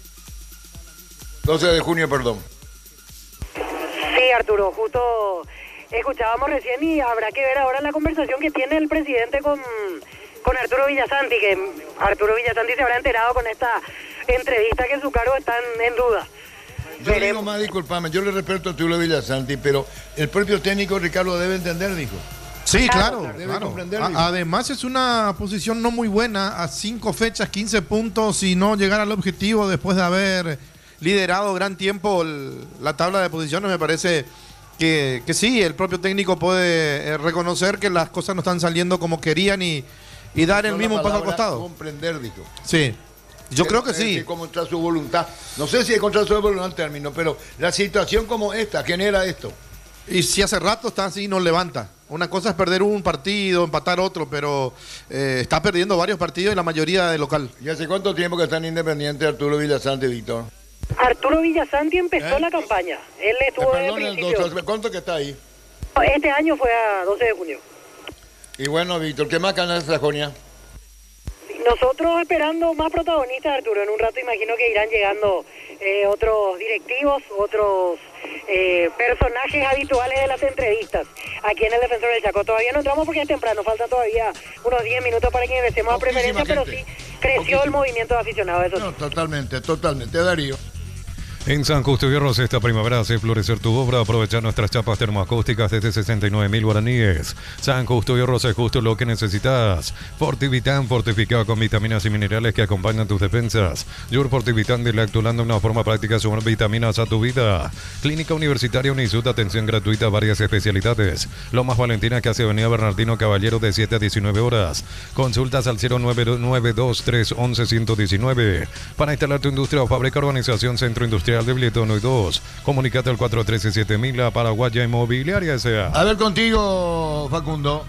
12 de junio, perdón. Sí, Arturo, justo escuchábamos recién y habrá que ver ahora la conversación que tiene el presidente con Arturo Villasanti, que Arturo Villasanti se habrá enterado con esta entrevista que su cargo está en duda. Yo le digo más, disculpame, yo le respeto a Arturo Villasanti, pero el propio técnico Ricardo debe entender, dijo. Sí, claro. Debe comprender. Además es una posición no muy buena, a 5 fechas, 15 puntos y no llegar al objetivo después de haber liderado gran tiempo la tabla de posiciones. Me parece que sí, el propio técnico puede reconocer que las cosas no están saliendo como querían y dar el mismo paso al costado. Comprender, dijo. Sí, yo creo que sí. Contra su voluntad. No sé si es contra su voluntad el término, pero la situación como esta genera esto. Y si hace rato está así, no levanta. Una cosa es perder un partido, empatar otro, pero está perdiendo varios partidos y la mayoría de local. ¿Y hace cuánto tiempo que están independientes Arturo Villasanti, Víctor? Arturo Villasanti empezó la campaña. Él estuvo desde el principio. ¿Cuánto que está ahí? Este año fue a 12 de junio. Y bueno, Víctor, ¿qué más ganas de Sajonia? Nosotros esperando más protagonistas, Arturo. En un rato imagino que irán llegando otros directivos, otros personajes habituales de las entrevistas aquí en el Defensor del Chaco. Todavía no entramos porque es temprano, faltan todavía unos 10 minutos para que empecemos a preferencia, pero sí creció el movimiento de aficionados, eso sí. No, totalmente, Darío. En San Justo y Rosas esta primavera hace florecer tu obra. Aprovecha nuestras chapas termoacústicas desde 69.000 guaraníes. San Justo y Rosas es justo lo que necesitas. Fortivitán, fortificado con vitaminas y minerales que acompañan tus defensas. Your Fortivitán de Lactulando, una forma práctica de sumar vitaminas a tu vida. Clínica Universitaria Unisud, atención gratuita a varias especialidades. Lomas Valentina, que hace Avenida Bernardino Caballero de 7 a 19 horas. Consultas al 0992311119. Para instalar tu industria o fábrica, urbanización Centro Industrial de Billetón 1 y 2. Comunicate al 413-7000, la Paraguaya Inmobiliaria S.A. A ver contigo, Facundo.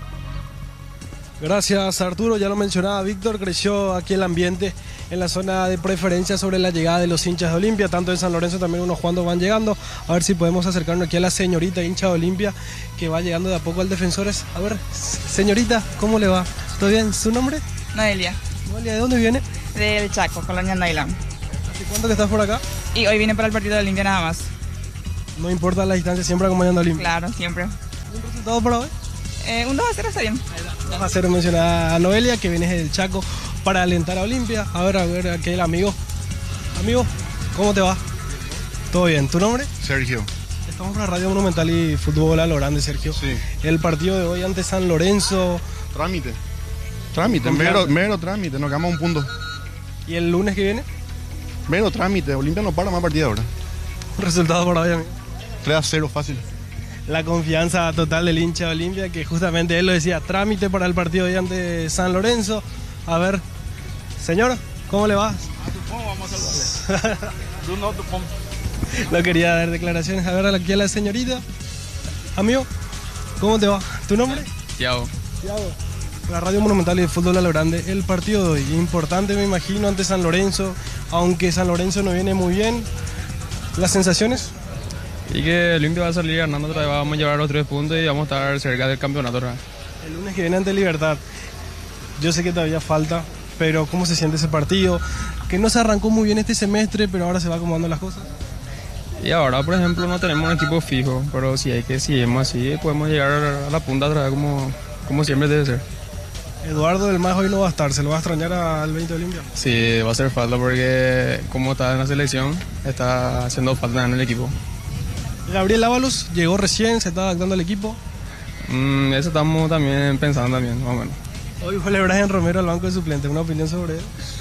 Gracias, Arturo. Ya lo mencionaba Víctor, creció aquí el ambiente en la zona de preferencia sobre la llegada de los hinchas de Olimpia, tanto en San Lorenzo también unos cuantos van llegando. A ver si podemos acercarnos aquí a la señorita hincha de Olimpia que va llegando de a poco al Defensores. A ver, señorita, ¿cómo le va? ¿Todo bien? ¿Su nombre? Noelia. Noelia, ¿de dónde viene? Del Chaco, Colonia Nailán. ¿Hace cuánto que estás por acá? Y hoy vine para el partido de Olimpia nada más. No importa la distancia, siempre acompañando a Olimpia. Claro, siempre. ¿Un resultado para hoy? Un 2-0 está bien. 2-0 menciona a Noelia, que viene del Chaco para alentar a Olimpia. A ver, aquel amigo. Amigo, ¿cómo te va? ¿Todo bien? ¿Tu nombre? Sergio. Estamos para Radio Monumental y Fútbol a lo Grande, Sergio. Sí. El partido de hoy ante San Lorenzo. Trámite, mero trámite, nos quedamos un punto. ¿Y el lunes que viene? Mero trámite, Olimpia no para más partida ahora. Un resultado por hoy, amigo. 3-0 fácil. La confianza total del hincha de Olimpia, que justamente él lo decía, trámite para el partido de hoy ante San Lorenzo. A ver, señor, ¿cómo le va? A tu phone vamos a saludarle. Do not to phone. No quería dar declaraciones. A ver, aquí a la señorita. Amigo, ¿cómo te va? ¿Tu nombre? Tiago. Tiago. La Radio Monumental y el Fútbol a lo Grande. El partido de hoy, importante me imagino, ante San Lorenzo, aunque San Lorenzo no viene muy bien. ¿Las sensaciones? Y que Olimpia va a salir ganando otra vez, vamos a llevar los 3 puntos y vamos a estar cerca del campeonato otra vez. El lunes que viene ante Libertad, yo sé que todavía falta, pero ¿cómo se siente ese partido? Que no se arrancó muy bien este semestre, pero ahora se va acomodando las cosas. Y ahora, por ejemplo, no tenemos un equipo fijo, pero si hay que seguimos así, podemos llegar a la punta otra vez como siempre debe ser. Eduardo del Mazo hoy no va a estar, ¿se lo va a extrañar al 20 de Olimpia? Sí, va a hacer falta porque como está en la selección, está haciendo falta en el equipo. Gabriel Ábalos llegó recién, se está adaptando al equipo. Eso estamos también pensando también, más o menos. Hoy fue Brian Romero al banco de suplentes, ¿una opinión sobre él?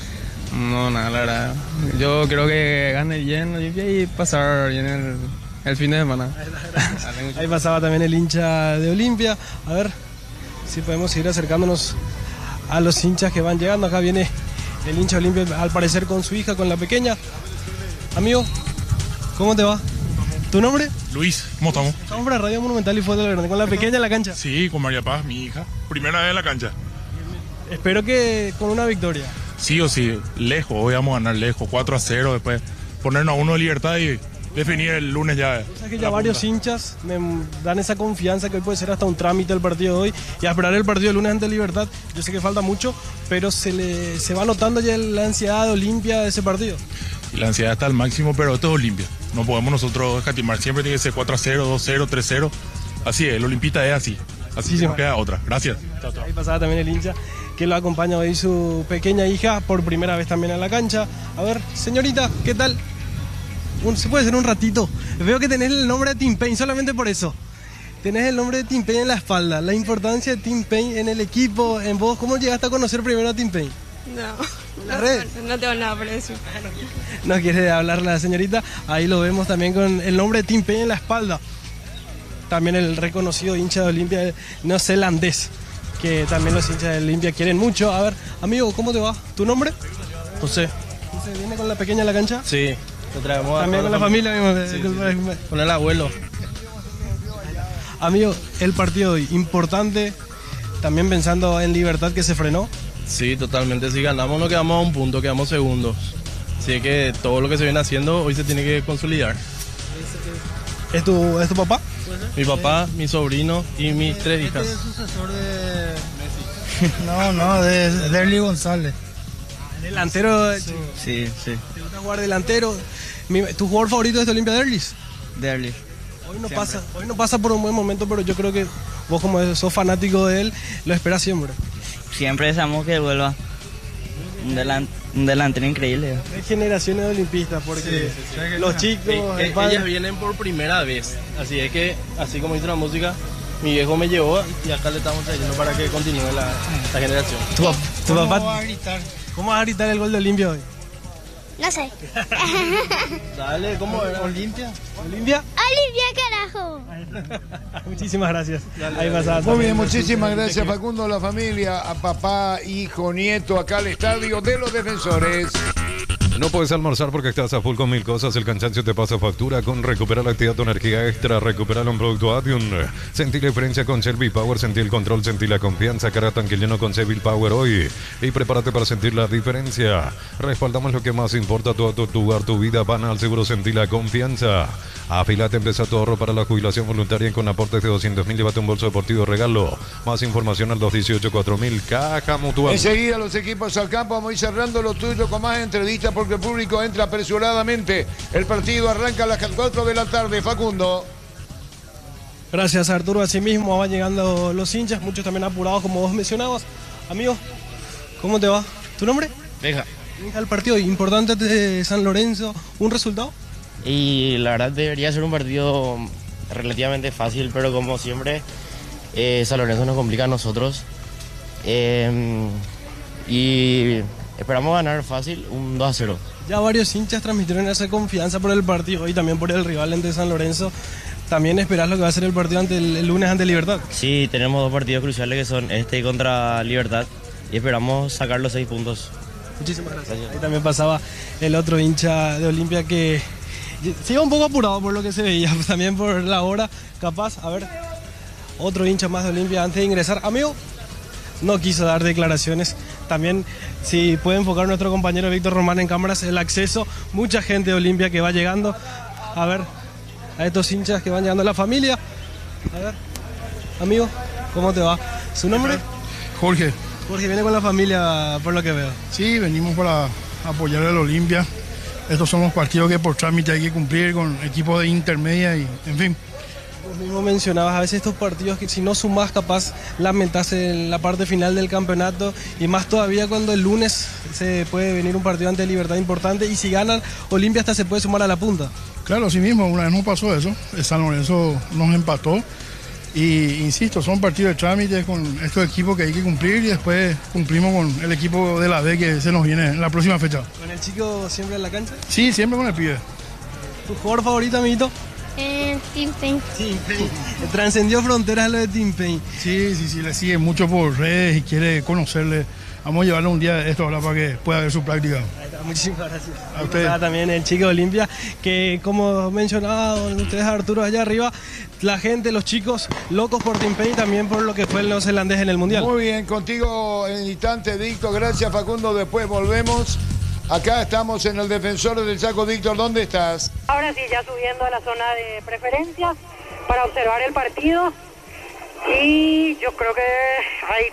No, nada, la verdad. Yo creo que gane bien Olimpia y pasar bien el fin de semana. Ahí pasaba también el hincha de Olimpia. A ver si podemos ir acercándonos a los hinchas que van llegando. Acá viene el hincha de Olimpia, al parecer con su hija, con la pequeña. Amigo, ¿cómo te va? ¿Tu nombre? Luis, ¿cómo estamos? Estamos para Radio Monumental y Fútbol Grande, con la pequeña en la cancha. Sí, con María Paz, mi hija. Primera vez en la cancha. Espero que con una victoria. Sí o sí, lejos, hoy vamos a ganar lejos, 4-0, después ponernos a uno de Libertad y definir el lunes ya. O sea que ya varios hinchas me dan esa confianza que hoy puede ser hasta un trámite el partido de hoy y a esperar el partido de lunes ante Libertad. Yo sé que falta mucho, pero se va notando ya la ansiedad de Olimpia de ese partido. Y la ansiedad está al máximo, pero esto es Olimpia. No podemos nosotros escatimar, siempre tiene que ser 4-0, 2-0, 3-0. Así es, el Olimpita es así. Así sí, no queda otra. Gracias. Chao, chao. Ahí pasaba también el hincha que lo acompaña hoy su pequeña hija por primera vez también en la cancha. A ver, señorita, ¿qué tal? ¿Se puede hacer un ratito? Veo que tenés el nombre de Tim Payne, solamente por eso. Tenés el nombre de Tim Payne en la espalda. La importancia de Tim Payne en el equipo, en vos. ¿Cómo llegaste a conocer primero a Tim Payne? No tengo nada por eso. No quiere hablar la señorita. Ahí lo vemos también con el nombre de Tim Payne en la espalda. También el reconocido hincha de Olimpia neozelandés, que también los hinchas de Olimpia quieren mucho. A ver, amigo, ¿cómo te va? ¿Tu nombre? José. ¿José viene con la pequeña en la cancha? Sí, lo traemos también con la familia mismo. Sí. Con el abuelo. Amigo, el partido de hoy, importante, también pensando en Libertad que se frenó. Sí, totalmente. Si ganamos no quedamos a un punto, quedamos segundos. Así que todo lo que se viene haciendo hoy se tiene que consolidar. ¿Es tu papá? Mi papá, mi sobrino y mis 3 hijas. ¿Es sucesor de Messi? No, de Derly González. ¿Delantero? Sí. ¿Te gusta jugar delantero? ¿Tu jugador favorito de este Olimpia, Derlis? Derly. Hoy no pasa por un buen momento, pero yo creo que vos como sos fanático de él, lo esperás siempre. Siempre deseamos que vuelva. un delantero increíble. Hay generaciones de olimpistas, porque los chicos... ellas vienen por primera vez, así es que, así como dice la música, mi viejo me llevó y acá le estamos trayendo para que continúe la generación. ¿Tu papá? ¿Cómo vas a gritar? ¿Cómo vas a gritar el gol de Olimpia hoy? No sé. Dale, ¿cómo era? ¿Olimpia? ¿Olimpia? Olimpia, carajo. Muchísimas gracias. Ahí pasaba. Muy bien, muchísimas gracias Facundo, a la familia, a papá, hijo, nieto, acá al estadio de los Defensores. No puedes almorzar porque estás a full con mil cosas. El cansancio te pasa factura. Con Recupera la actividad, tu energía extra. Recupera un producto Adium. Sentí la diferencia con Shell V-Power. Sentí el control, sentí la confianza. Cara tanque lleno con Shell V-Power hoy. Y prepárate para sentir la diferencia. Respaldamos lo que más importa. Tu auto, tu hogar, tu vida. Banal, seguro, sentí la confianza. Afilate, empieza tu ahorro para la jubilación voluntaria. Con aportes de 200.000, llévate un bolso deportivo regalo. Más información al 218-4000. Caja Mutual. Enseguida los equipos al campo. Vamos a ir cerrando lo tuyo con más entrevistas porque el público entra apresuradamente. El partido arranca a las 4 de la tarde. Facundo. Gracias, Arturo. Asimismo van llegando los hinchas, muchos también apurados, como vos mencionabas. Amigo, ¿cómo te va? ¿Tu nombre? Deja. El partido importante de San Lorenzo, ¿un resultado? Y la verdad debería ser un partido relativamente fácil, pero como siempre, San Lorenzo nos complica a nosotros. Y esperamos ganar fácil, un 2-0. Ya varios hinchas transmitieron esa confianza por el partido y también por el rival ante San Lorenzo. ¿También esperás lo que va a ser el partido el lunes ante Libertad? Sí, tenemos dos partidos cruciales que son este y contra Libertad y esperamos sacar los 6 puntos. Muchísimas gracias. Ahí también pasaba el otro hincha de Olimpia que se iba un poco apurado por lo que se veía, también por la hora, capaz. A ver, otro hincha más de Olimpia antes de ingresar. Amigo, no quiso dar declaraciones. También, si puede enfocar nuestro compañero Víctor Román en cámaras, el acceso, mucha gente de Olimpia que va llegando. A ver, a estos hinchas que van llegando, la familia. A ver, amigo, ¿cómo te va? ¿Su nombre? Jorge. Jorge, viene con la familia por lo que veo. Sí, venimos para apoyar al Olimpia. Estos son los partidos que por trámite hay que cumplir con equipos de intermedia y, en fin. Vos mismo mencionabas a veces estos partidos que si no sumás capaz lamentás en la parte final del campeonato y más todavía cuando el lunes se puede venir un partido ante Libertad importante y si ganan Olimpia hasta se puede sumar a la punta. Claro, así mismo, una vez nos pasó eso, San Lorenzo nos empató y insisto, son partidos de trámite con estos equipos que hay que cumplir y después cumplimos con el equipo de la B que se nos viene en la próxima fecha. ¿Con el chico siempre en la cancha? Sí, siempre con el pibe. ¿Tu jugador favorito, amiguito? Tim Payne. Tim Payne. Trascendió fronteras lo de Tim Payne. Sí, le sigue mucho por redes y quiere conocerle. Vamos a llevarlo un día de esto ahora para que pueda ver su práctica. Muchísimas gracias. A usted. También el chico de Olimpia, que como mencionaban ustedes, Arturo, allá arriba, la gente, los chicos, locos por Tim Payne, también por lo que fue el neozelandés en el Mundial. Muy bien, contigo en el instante, Víctor. Gracias, Facundo. Después volvemos. Acá estamos en el Defensor del Chaco. Víctor, ¿dónde estás? Ahora sí, ya subiendo a la zona de preferencia para observar el partido. Y yo creo que hay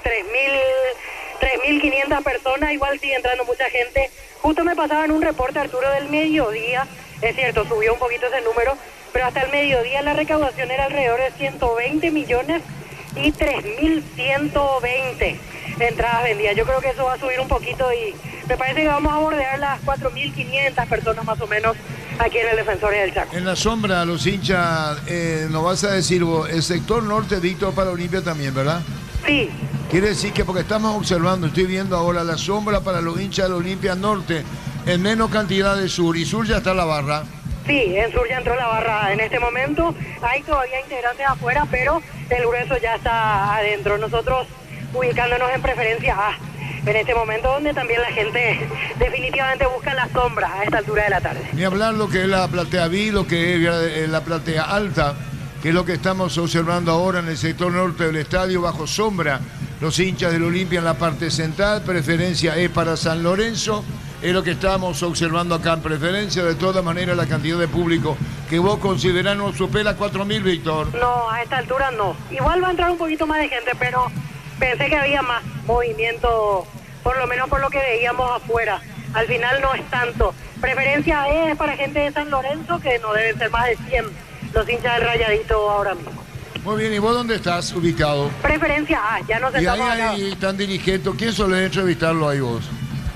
3.500 personas, igual sigue entrando mucha gente. Justo me pasaban un reporte, Arturo, del mediodía. Es cierto, subió un poquito ese número, pero hasta el mediodía la recaudación era alrededor de 120 millones y 3.120 entradas vendidas. Yo creo que eso va a subir un poquito y me parece que vamos a bordear las 4.500 personas más o menos aquí en el Defensores del Chaco. En la sombra, los hinchas, nos vas a decir vos, el sector norte, Víctor, para Olimpia también, ¿verdad? Sí. Quiere decir que porque estamos observando, estoy viendo ahora la sombra para los hinchas del Olimpia Norte en menos cantidad de sur, y sur ya está la barra. Sí, en sur ya entró la barra en este momento, hay todavía integrantes afuera, pero el grueso ya está adentro. Nosotros ubicándonos en preferencia A, en este momento donde también la gente definitivamente busca la sombra a esta altura de la tarde. Ni hablar lo que es la platea B, lo que es la platea alta, que es lo que estamos observando ahora en el sector norte del estadio, bajo sombra, los hinchas del Olimpia en la parte central, preferencia es para San Lorenzo, es lo que estamos observando acá en preferencia. De todas maneras, la cantidad de público que vos considerás no supera 4.000, Víctor. No, a esta altura no. Igual va a entrar un poquito más de gente, pero pensé que había más movimiento, por lo menos por lo que veíamos afuera. Al final no es tanto. Preferencia es para gente de San Lorenzo, que no deben ser más de 100 los hinchas del Rayadito ahora mismo. Muy bien, ¿y vos dónde estás ubicado? Preferencia A, ya nos Y estamos ahí acá. están dirigentes. ¿Quién suele entrevistarlo ahí vos?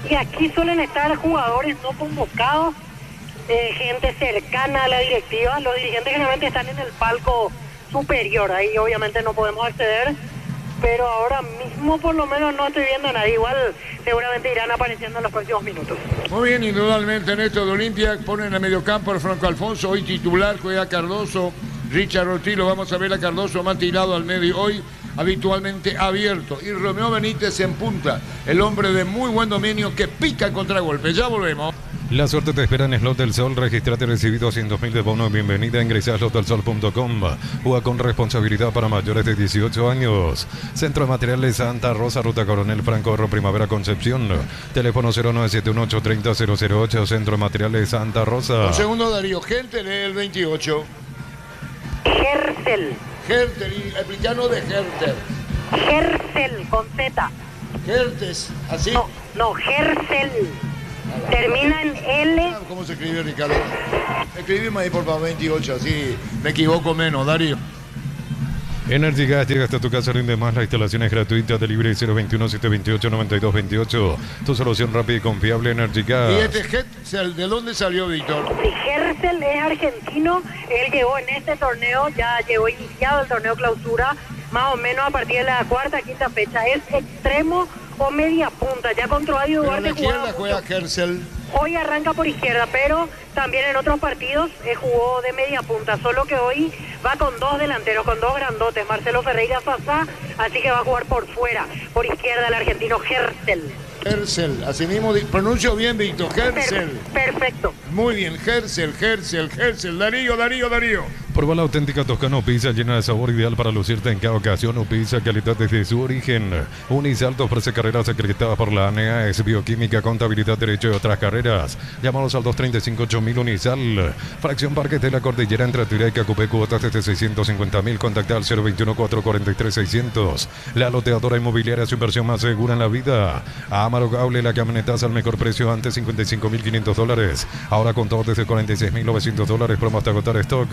Y aquí suelen estar jugadores no convocados, gente cercana a la directiva. Los dirigentes generalmente están en el palco superior, ahí obviamente no podemos acceder, pero ahora mismo por lo menos no estoy viendo a nadie. Igual seguramente irán apareciendo en los próximos minutos. Muy bien, indudablemente en esto de Olimpia ponen en el mediocampo al Franco Alfonso, hoy titular, juega Cardoso, Richard Ortiz, lo vamos a ver a Cardoso más tirado al medio hoy, habitualmente abierto, y Romeo Benítez en punta, el hombre de muy buen dominio que pica el contragolpe. Ya volvemos. La suerte te espera en Slot del Sol. Registrate y recibí 200.000 de bono. Bienvenida. Ingresa a slotdelsol.com. Juega con responsabilidad para mayores de 18 años. Centro de Materiales Santa Rosa, Ruta Coronel Franco Ro, Primavera Concepción. Teléfono 0971-830-008. Centro de Materiales Santa Rosa. Un segundo, Darío. Hertel es el 28. Hertel. Hertel, y explicano de Hertel. Hertel, con Z. Hertes, ¿así? No, Hertel. Termina en L. ¿Cómo se escribe, Ricardo? Escribime ahí, por favor, 28, así me equivoco menos, Darío. Energy Gas llega hasta tu casa, rinde más. La instalación es gratuita. Delivery 021-728-9228. Tu solución rápida y confiable, Energy Gas. ¿Y este Hertel, de dónde salió, Víctor? Sí, Hertel es argentino. Él llegó en este torneo, ya llegó iniciado el torneo clausura, más o menos a partir de la cuarta, quinta fecha. Es extremo o media punta. Ya contra Adio Duarte juega Hertel. Hoy arranca por izquierda, pero también en otros partidos jugó de media punta, solo que hoy va con dos delanteros, con dos grandotes, Marcelo Ferreira Sasá, así que va a jugar por fuera, por izquierda el argentino Hertel. Hertel, así mismo pronuncio bien, Víctor, Hertel. Perfecto. Muy bien, Hertel, Darío. Prueba la auténtica Toscano Pizza, llena de sabor, ideal para lucirte en cada ocasión. O pizza, calidad desde su origen. Unisalto ofrece carreras acreditadas por la ANEA, es bioquímica, contabilidad, derecho y otras carreras. Llámanos al 235-8000 Unisal. Fracción Parques de la Cordillera entre Atuira y Cacupé, cuotas desde 650.000. Contacta al 021-443-600. La loteadora inmobiliaria, su inversión más segura en la vida. Amaro Gable, la camionetaza al mejor precio, antes $55.500. Ahora con todo desde $46.900. Promo hasta agotar stock.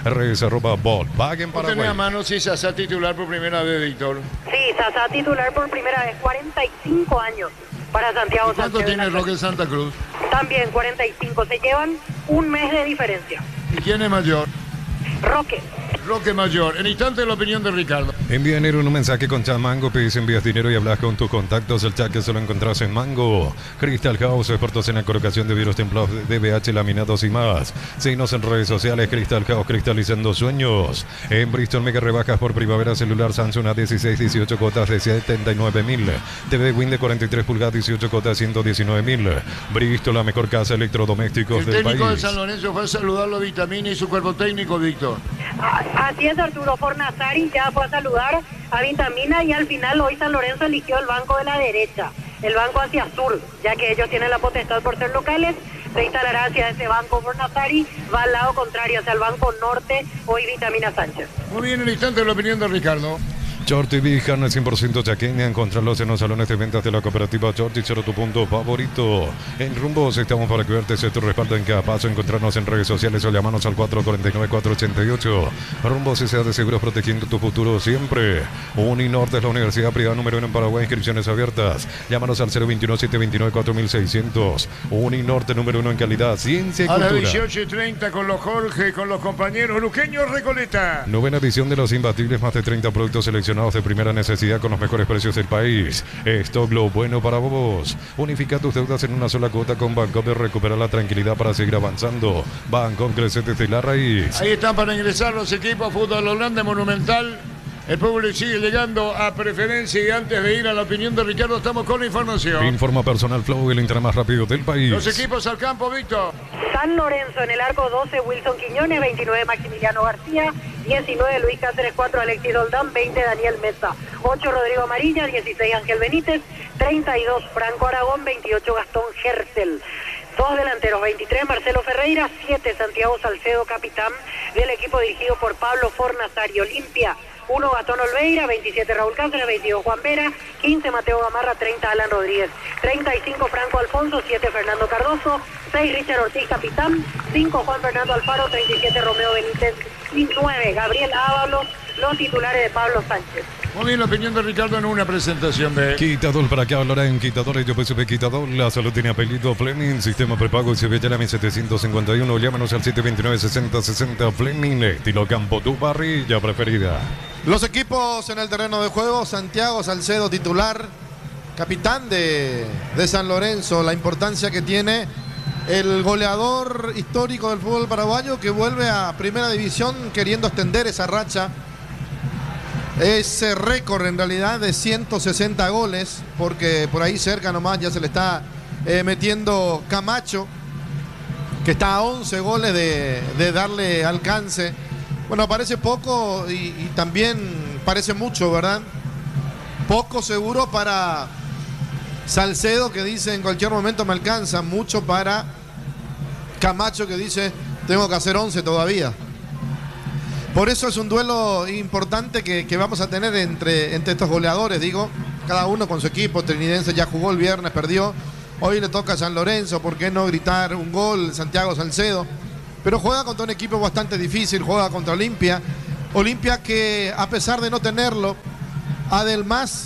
Volkswagen Paraguay. ¿Tenía a mano si Sasá titular por primera vez, Víctor? Sí, Sasá titular por primera vez, 45 años para Santiago Sánchez. ¿Cuánto tiene Roque Santa Cruz? También 45, se llevan un mes de diferencia. ¿Y quién es mayor? Roque Mayor. En instante la opinión de Ricardo. Envía enero un mensaje con Chat Mango, pedís, envías dinero y hablas con tus contactos. El chat que solo encontrás en Mango. Crystal House, expertos en la colocación de vidrios templados, DBH, laminados y más. Síguenos en redes sociales. Crystal House, cristalizando sueños. En Bristol, mega rebajas por primavera, celular Samsung A16, 18 cuotas de 79.000. TV Win de 43 pulgadas, 18 cuotas, 119.000. Bristol, la mejor casa de electrodomésticos del país. El técnico de San Lorenzo fue a saludarlo a Vitamina y su cuerpo técnico, Víctor. Así es, Arturo Fornazari ya fue a saludar a Vitamina y al final hoy San Lorenzo eligió el banco de la derecha, el banco hacia sur, ya que ellos tienen la potestad por ser locales. Se instalará hacia ese banco Fornazari, va al lado contrario, hacia el banco norte, hoy Vitamina Sánchez. Muy bien, en el instante la opinión de Ricardo. Shorty Big Carne 100% chaqueña. Encontrarlos en los salones de ventas de la cooperativa Shorty. Será tu punto favorito. En Rumbos estamos para cuidarte, se tu respaldo en cada paso. Encontrarnos en redes sociales o llamarnos al 449-488. Rumbos S.A. de Seguros, protegiendo tu futuro siempre. Uninorte es la universidad privada número 1 en Paraguay. Inscripciones abiertas. Llámanos al 021-729-4600. Uninorte número 1 en calidad, ciencia y cultura. A las 18:30 con los Jorge, con los compañeros Luqueño Recoleta. Novena edición de Los Imbatibles. Más de 30 productos seleccionados de primera necesidad con los mejores precios del país. Stock lo bueno para vos. Unifica tus deudas en una sola cuota con Bancopp y recupera la tranquilidad para seguir avanzando. Bancopp, crece desde la raíz. Ahí están para ingresar los equipos Fútbol Holanda Monumental. El público sigue llegando a preferencia y antes de ir a la opinión de Ricardo estamos con la información. Informa Personal Flow, el internet más rápido del país. Los equipos al campo, Víctor. San Lorenzo en el arco 12, Wilson Quiñones, 29 Maximiliano García, 19 Luis Cáceres, 4 Alexis Doldán, 20 Daniel Mesa, 8 Rodrigo Amarilla, 16 Ángel Benítez, 32 Franco Aragón, 28 Gastón Hertel. Dos delanteros, 23 Marcelo Ferreira, 7 Santiago Salcedo, capitán del equipo dirigido por Pablo Fornazari. Olimpia, 1 Gastón Olveira, 27 Raúl Cáceres, 22 Juan Vera, 15 Mateo Gamarra, 30 Alan Rodríguez, 35 Franco Alfonso, 7 Fernando Cardoso, 6 Richard Ortiz, capitán, 5 Juan Fernando Alfaro, 37 Romeo Benítez y 9 Gabriel Ábalos, los titulares de Pablo Sánchez. Muy bien, la opinión de Ricardo en una presentación de... Quitador, ¿para qué hablará en Quitadores? Yo PSP Quitador, la salud tiene apellido Fleming, sistema prepago Sevillana 751, llámanos al 729-6060 Fleming, estilo campo, tu parrilla preferida. Los equipos en el terreno de juego, Santiago Salcedo titular, capitán de San Lorenzo, la importancia que tiene el goleador histórico del fútbol paraguayo que vuelve a primera división queriendo extender esa racha. Ese récord en realidad de 160 goles, porque por ahí cerca nomás ya se le está metiendo Camacho, que está a 11 goles de darle alcance. Bueno, parece poco y también parece mucho, ¿verdad? Poco seguro para Salcedo, que dice en cualquier momento me alcanza. Mucho para Camacho, que dice tengo que hacer 11 todavía. Por eso es un duelo importante que vamos a tener entre estos goleadores, digo, cada uno con su equipo. Trinidense ya jugó el viernes, perdió. Hoy le toca a San Lorenzo, ¿por qué no gritar un gol? Santiago Salcedo. Pero juega contra un equipo bastante difícil, juega contra Olimpia. Olimpia que a pesar de no tenerlo, Adelmás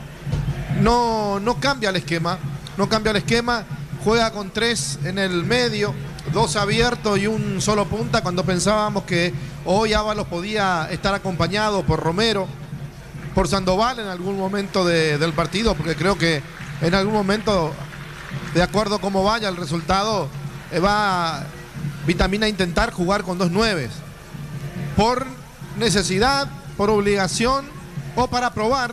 no cambia el esquema. No cambia el esquema, juega con 3 en el medio, 2 abiertos y un solo punta, cuando pensábamos que hoy Ábalos podía estar acompañado por Romero, por Sandoval en algún momento del partido, porque creo que en algún momento, de acuerdo a cómo vaya el resultado, va Vitamina a intentar jugar con 2 9, por necesidad, por obligación o para probar,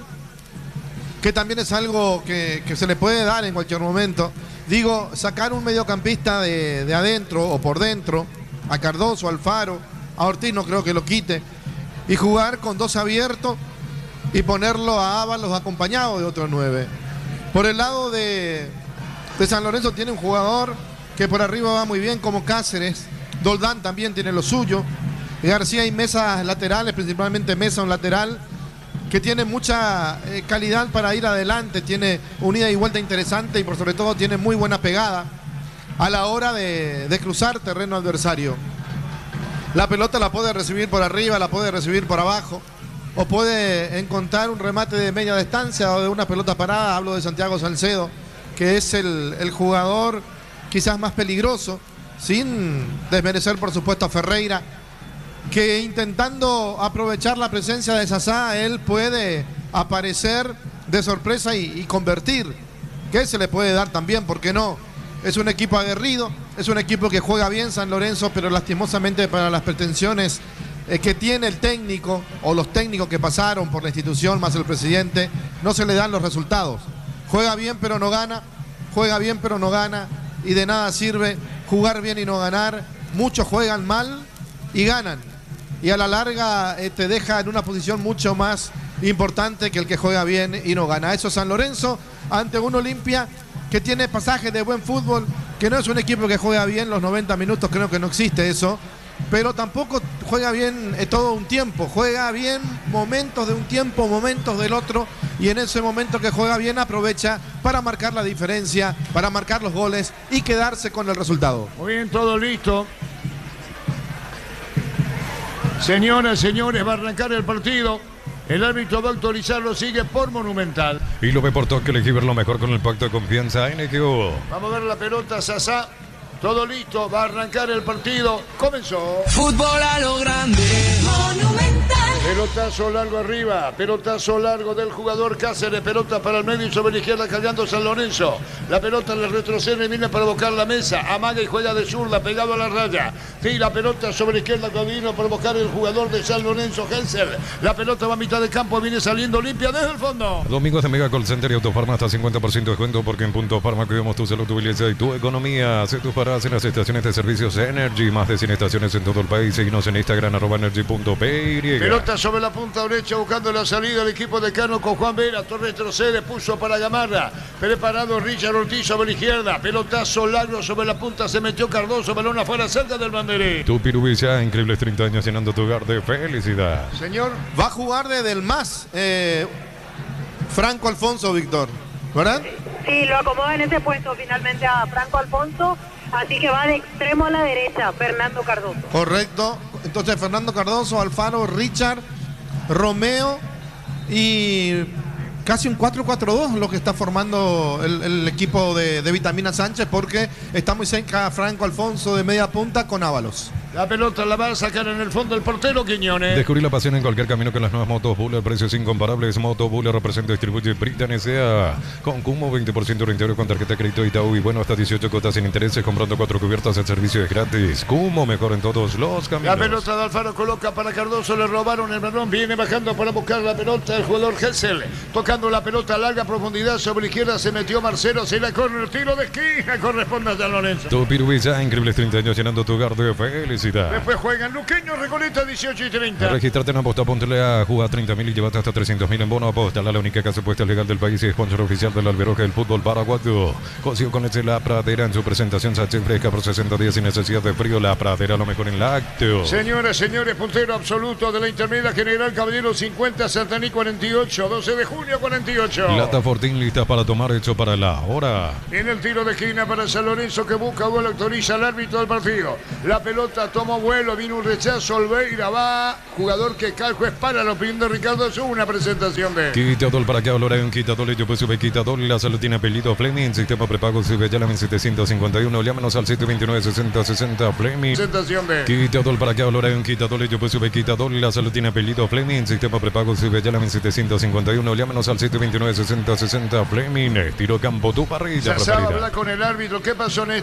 que también es algo que se le puede dar en cualquier momento. Digo, sacar un mediocampista de adentro o por dentro, a Cardoso, Alfaro, a Ortiz no creo que lo quite, y jugar con 2 abiertos y ponerlo a Ábalos acompañado de otro 9. Por el lado de San Lorenzo tiene un jugador que por arriba va muy bien como Cáceres, Doldán también tiene lo suyo, García y Mesa laterales, principalmente Mesa un lateral, que tiene mucha calidad para ir adelante, tiene una ida y vuelta interesante y por sobre todo tiene muy buena pegada a la hora de cruzar terreno adversario. La pelota la puede recibir por arriba, la puede recibir por abajo, o puede encontrar un remate de media distancia o de una pelota parada. Hablo de Santiago Salcedo, que es el jugador quizás más peligroso, sin desmerecer por supuesto a Ferreira, que intentando aprovechar la presencia de Sasá, él puede aparecer de sorpresa y convertir, que se le puede dar también, ¿por qué no? Es un equipo aguerrido, es un equipo que juega bien San Lorenzo, pero lastimosamente para las pretensiones que tiene el técnico o los técnicos que pasaron por la institución más el presidente, no se le dan los resultados. Juega bien pero no gana, juega bien pero no gana, y de nada sirve jugar bien y no ganar. Muchos juegan mal y ganan, y a la larga te deja en una posición mucho más importante que el que juega bien y no gana. Eso es San Lorenzo ante un Olimpia que tiene pasajes de buen fútbol, que no es un equipo que juega bien los 90 minutos, creo que no existe eso, pero tampoco juega bien todo un tiempo, juega bien momentos de un tiempo, momentos del otro, y en ese momento que juega bien aprovecha para marcar la diferencia, para marcar los goles y quedarse con el resultado. Muy bien, todo listo. Señoras, señores, va a arrancar el partido. El árbitro va a autorizarlo, sigue por Monumental. Y lo ve por toque, elegí ver lo mejor con el pacto de confianza NQO. Vamos a ver la pelota, Sasá. Todo listo, va a arrancar el partido. Comenzó. Fútbol a lo grande. Monumental. Pelotazo largo arriba, pelotazo largo del jugador Cáceres, pelota para el medio y sobre la izquierda cargando San Lorenzo. La pelota le retrocede, viene para buscar la mesa, amaga y juega de zurda, pegado a la raya. Sí, la pelota sobre la izquierda que vino para buscar el jugador de San Lorenzo, Hensel. La pelota va a mitad de campo, viene saliendo limpia desde el fondo. Domingos de Mega Call Center y Autofarma hasta 50% de descuento, porque en Punto Farma cuidamos tu salud, tu belleza y tu economía. Hace tus paradas en las estaciones de servicios Energy, más de 100 estaciones en todo el país. Seguinos en Instagram @energy.py. Pelota sobre la punta derecha buscando la salida del equipo de Cano con Juan Vera. Torres retrocede, puso para Gamarra. Preparado Richard Ortiz sobre la izquierda. Pelotazo largo sobre la punta, se metió Cardoso, balón afuera cerca del banderín. Tu Pirubicia, increíbles 30 años llenando tu hogar de felicidad. Señor, va a jugar desde el más Franco Alfonso, Víctor, ¿verdad? Sí, lo acomoda en ese puesto finalmente a Franco Alfonso. Así que va de extremo a la derecha, Fernando Cardoso. Correcto. Entonces Fernando Cardoso, Alfaro, Richard, Romeo y casi un 4-4-2 lo que está formando el equipo de Vitamina Sánchez, porque está muy cerca Franco Alfonso de media punta con Ábalos. La pelota la va a sacar en el fondo el portero Quiñones. Descubrir la pasión en cualquier camino con las nuevas motos Buller, precios incomparables. Moto Buller representa y distribuye Britan S.A. con Cumo, 20% de interior con tarjeta de crédito Itaú y bueno, hasta 18 cuotas sin intereses. Comprando 4 cubiertas, el servicio es gratis. Cumo, mejor en todos los caminos. La pelota de Alfaro coloca para Cardoso, le robaron el balón, viene bajando para buscar la pelota el jugador Hessel. Tocando la pelota a larga profundidad sobre la izquierda, se metió Marcelo, se la corre el tiro de esquina, corresponde a San Lorenzo. Tu Pirubiza, increíbles 30 años llenando tu hogar de felicidad. Después juegan Luqueño, Recoleta, 18 y 30. Registrate en Aposta, ponte a jugar 30.000 y llévate hasta 300.000 en bono. Aposta, la única casa puesta legal del país y sponsor oficial del Albergue del fútbol paraguayo. Consigo con La Pradera en su presentación sachet fresca por 60 días sin necesidad de frío. La Pradera, lo mejor en lácteos. Señoras, señores, puntero absoluto de la intermedia General Caballero 50, Santaní 48, 12 de junio 48. Lata Fortín lista para tomar, hecho para la hora. En el tiro de esquina para San Lorenzo que busca vuelo, autoriza al árbitro del partido. La pelota tomó vuelo, vino un rechazo, Olveira va, jugador que cae, juez para la opinión de Ricardo, es una presentación de... Quitador para que hablará un quitador, yo pues sube quitador, la salud tiene apellido Fleming, sistema prepago sube ya la 751, llámanos al 729-6060 Fleming. Presentación de... Quitador para que hablará un quitador, yo pues sube quitador, la salud tiene apellido Fleming, sistema prepago sube ya la 751, llámanos al 729-6060 Fleming, tiro campo, tu parrilla Se sabe preferida. hablar con el árbitro, ¿qué pasó en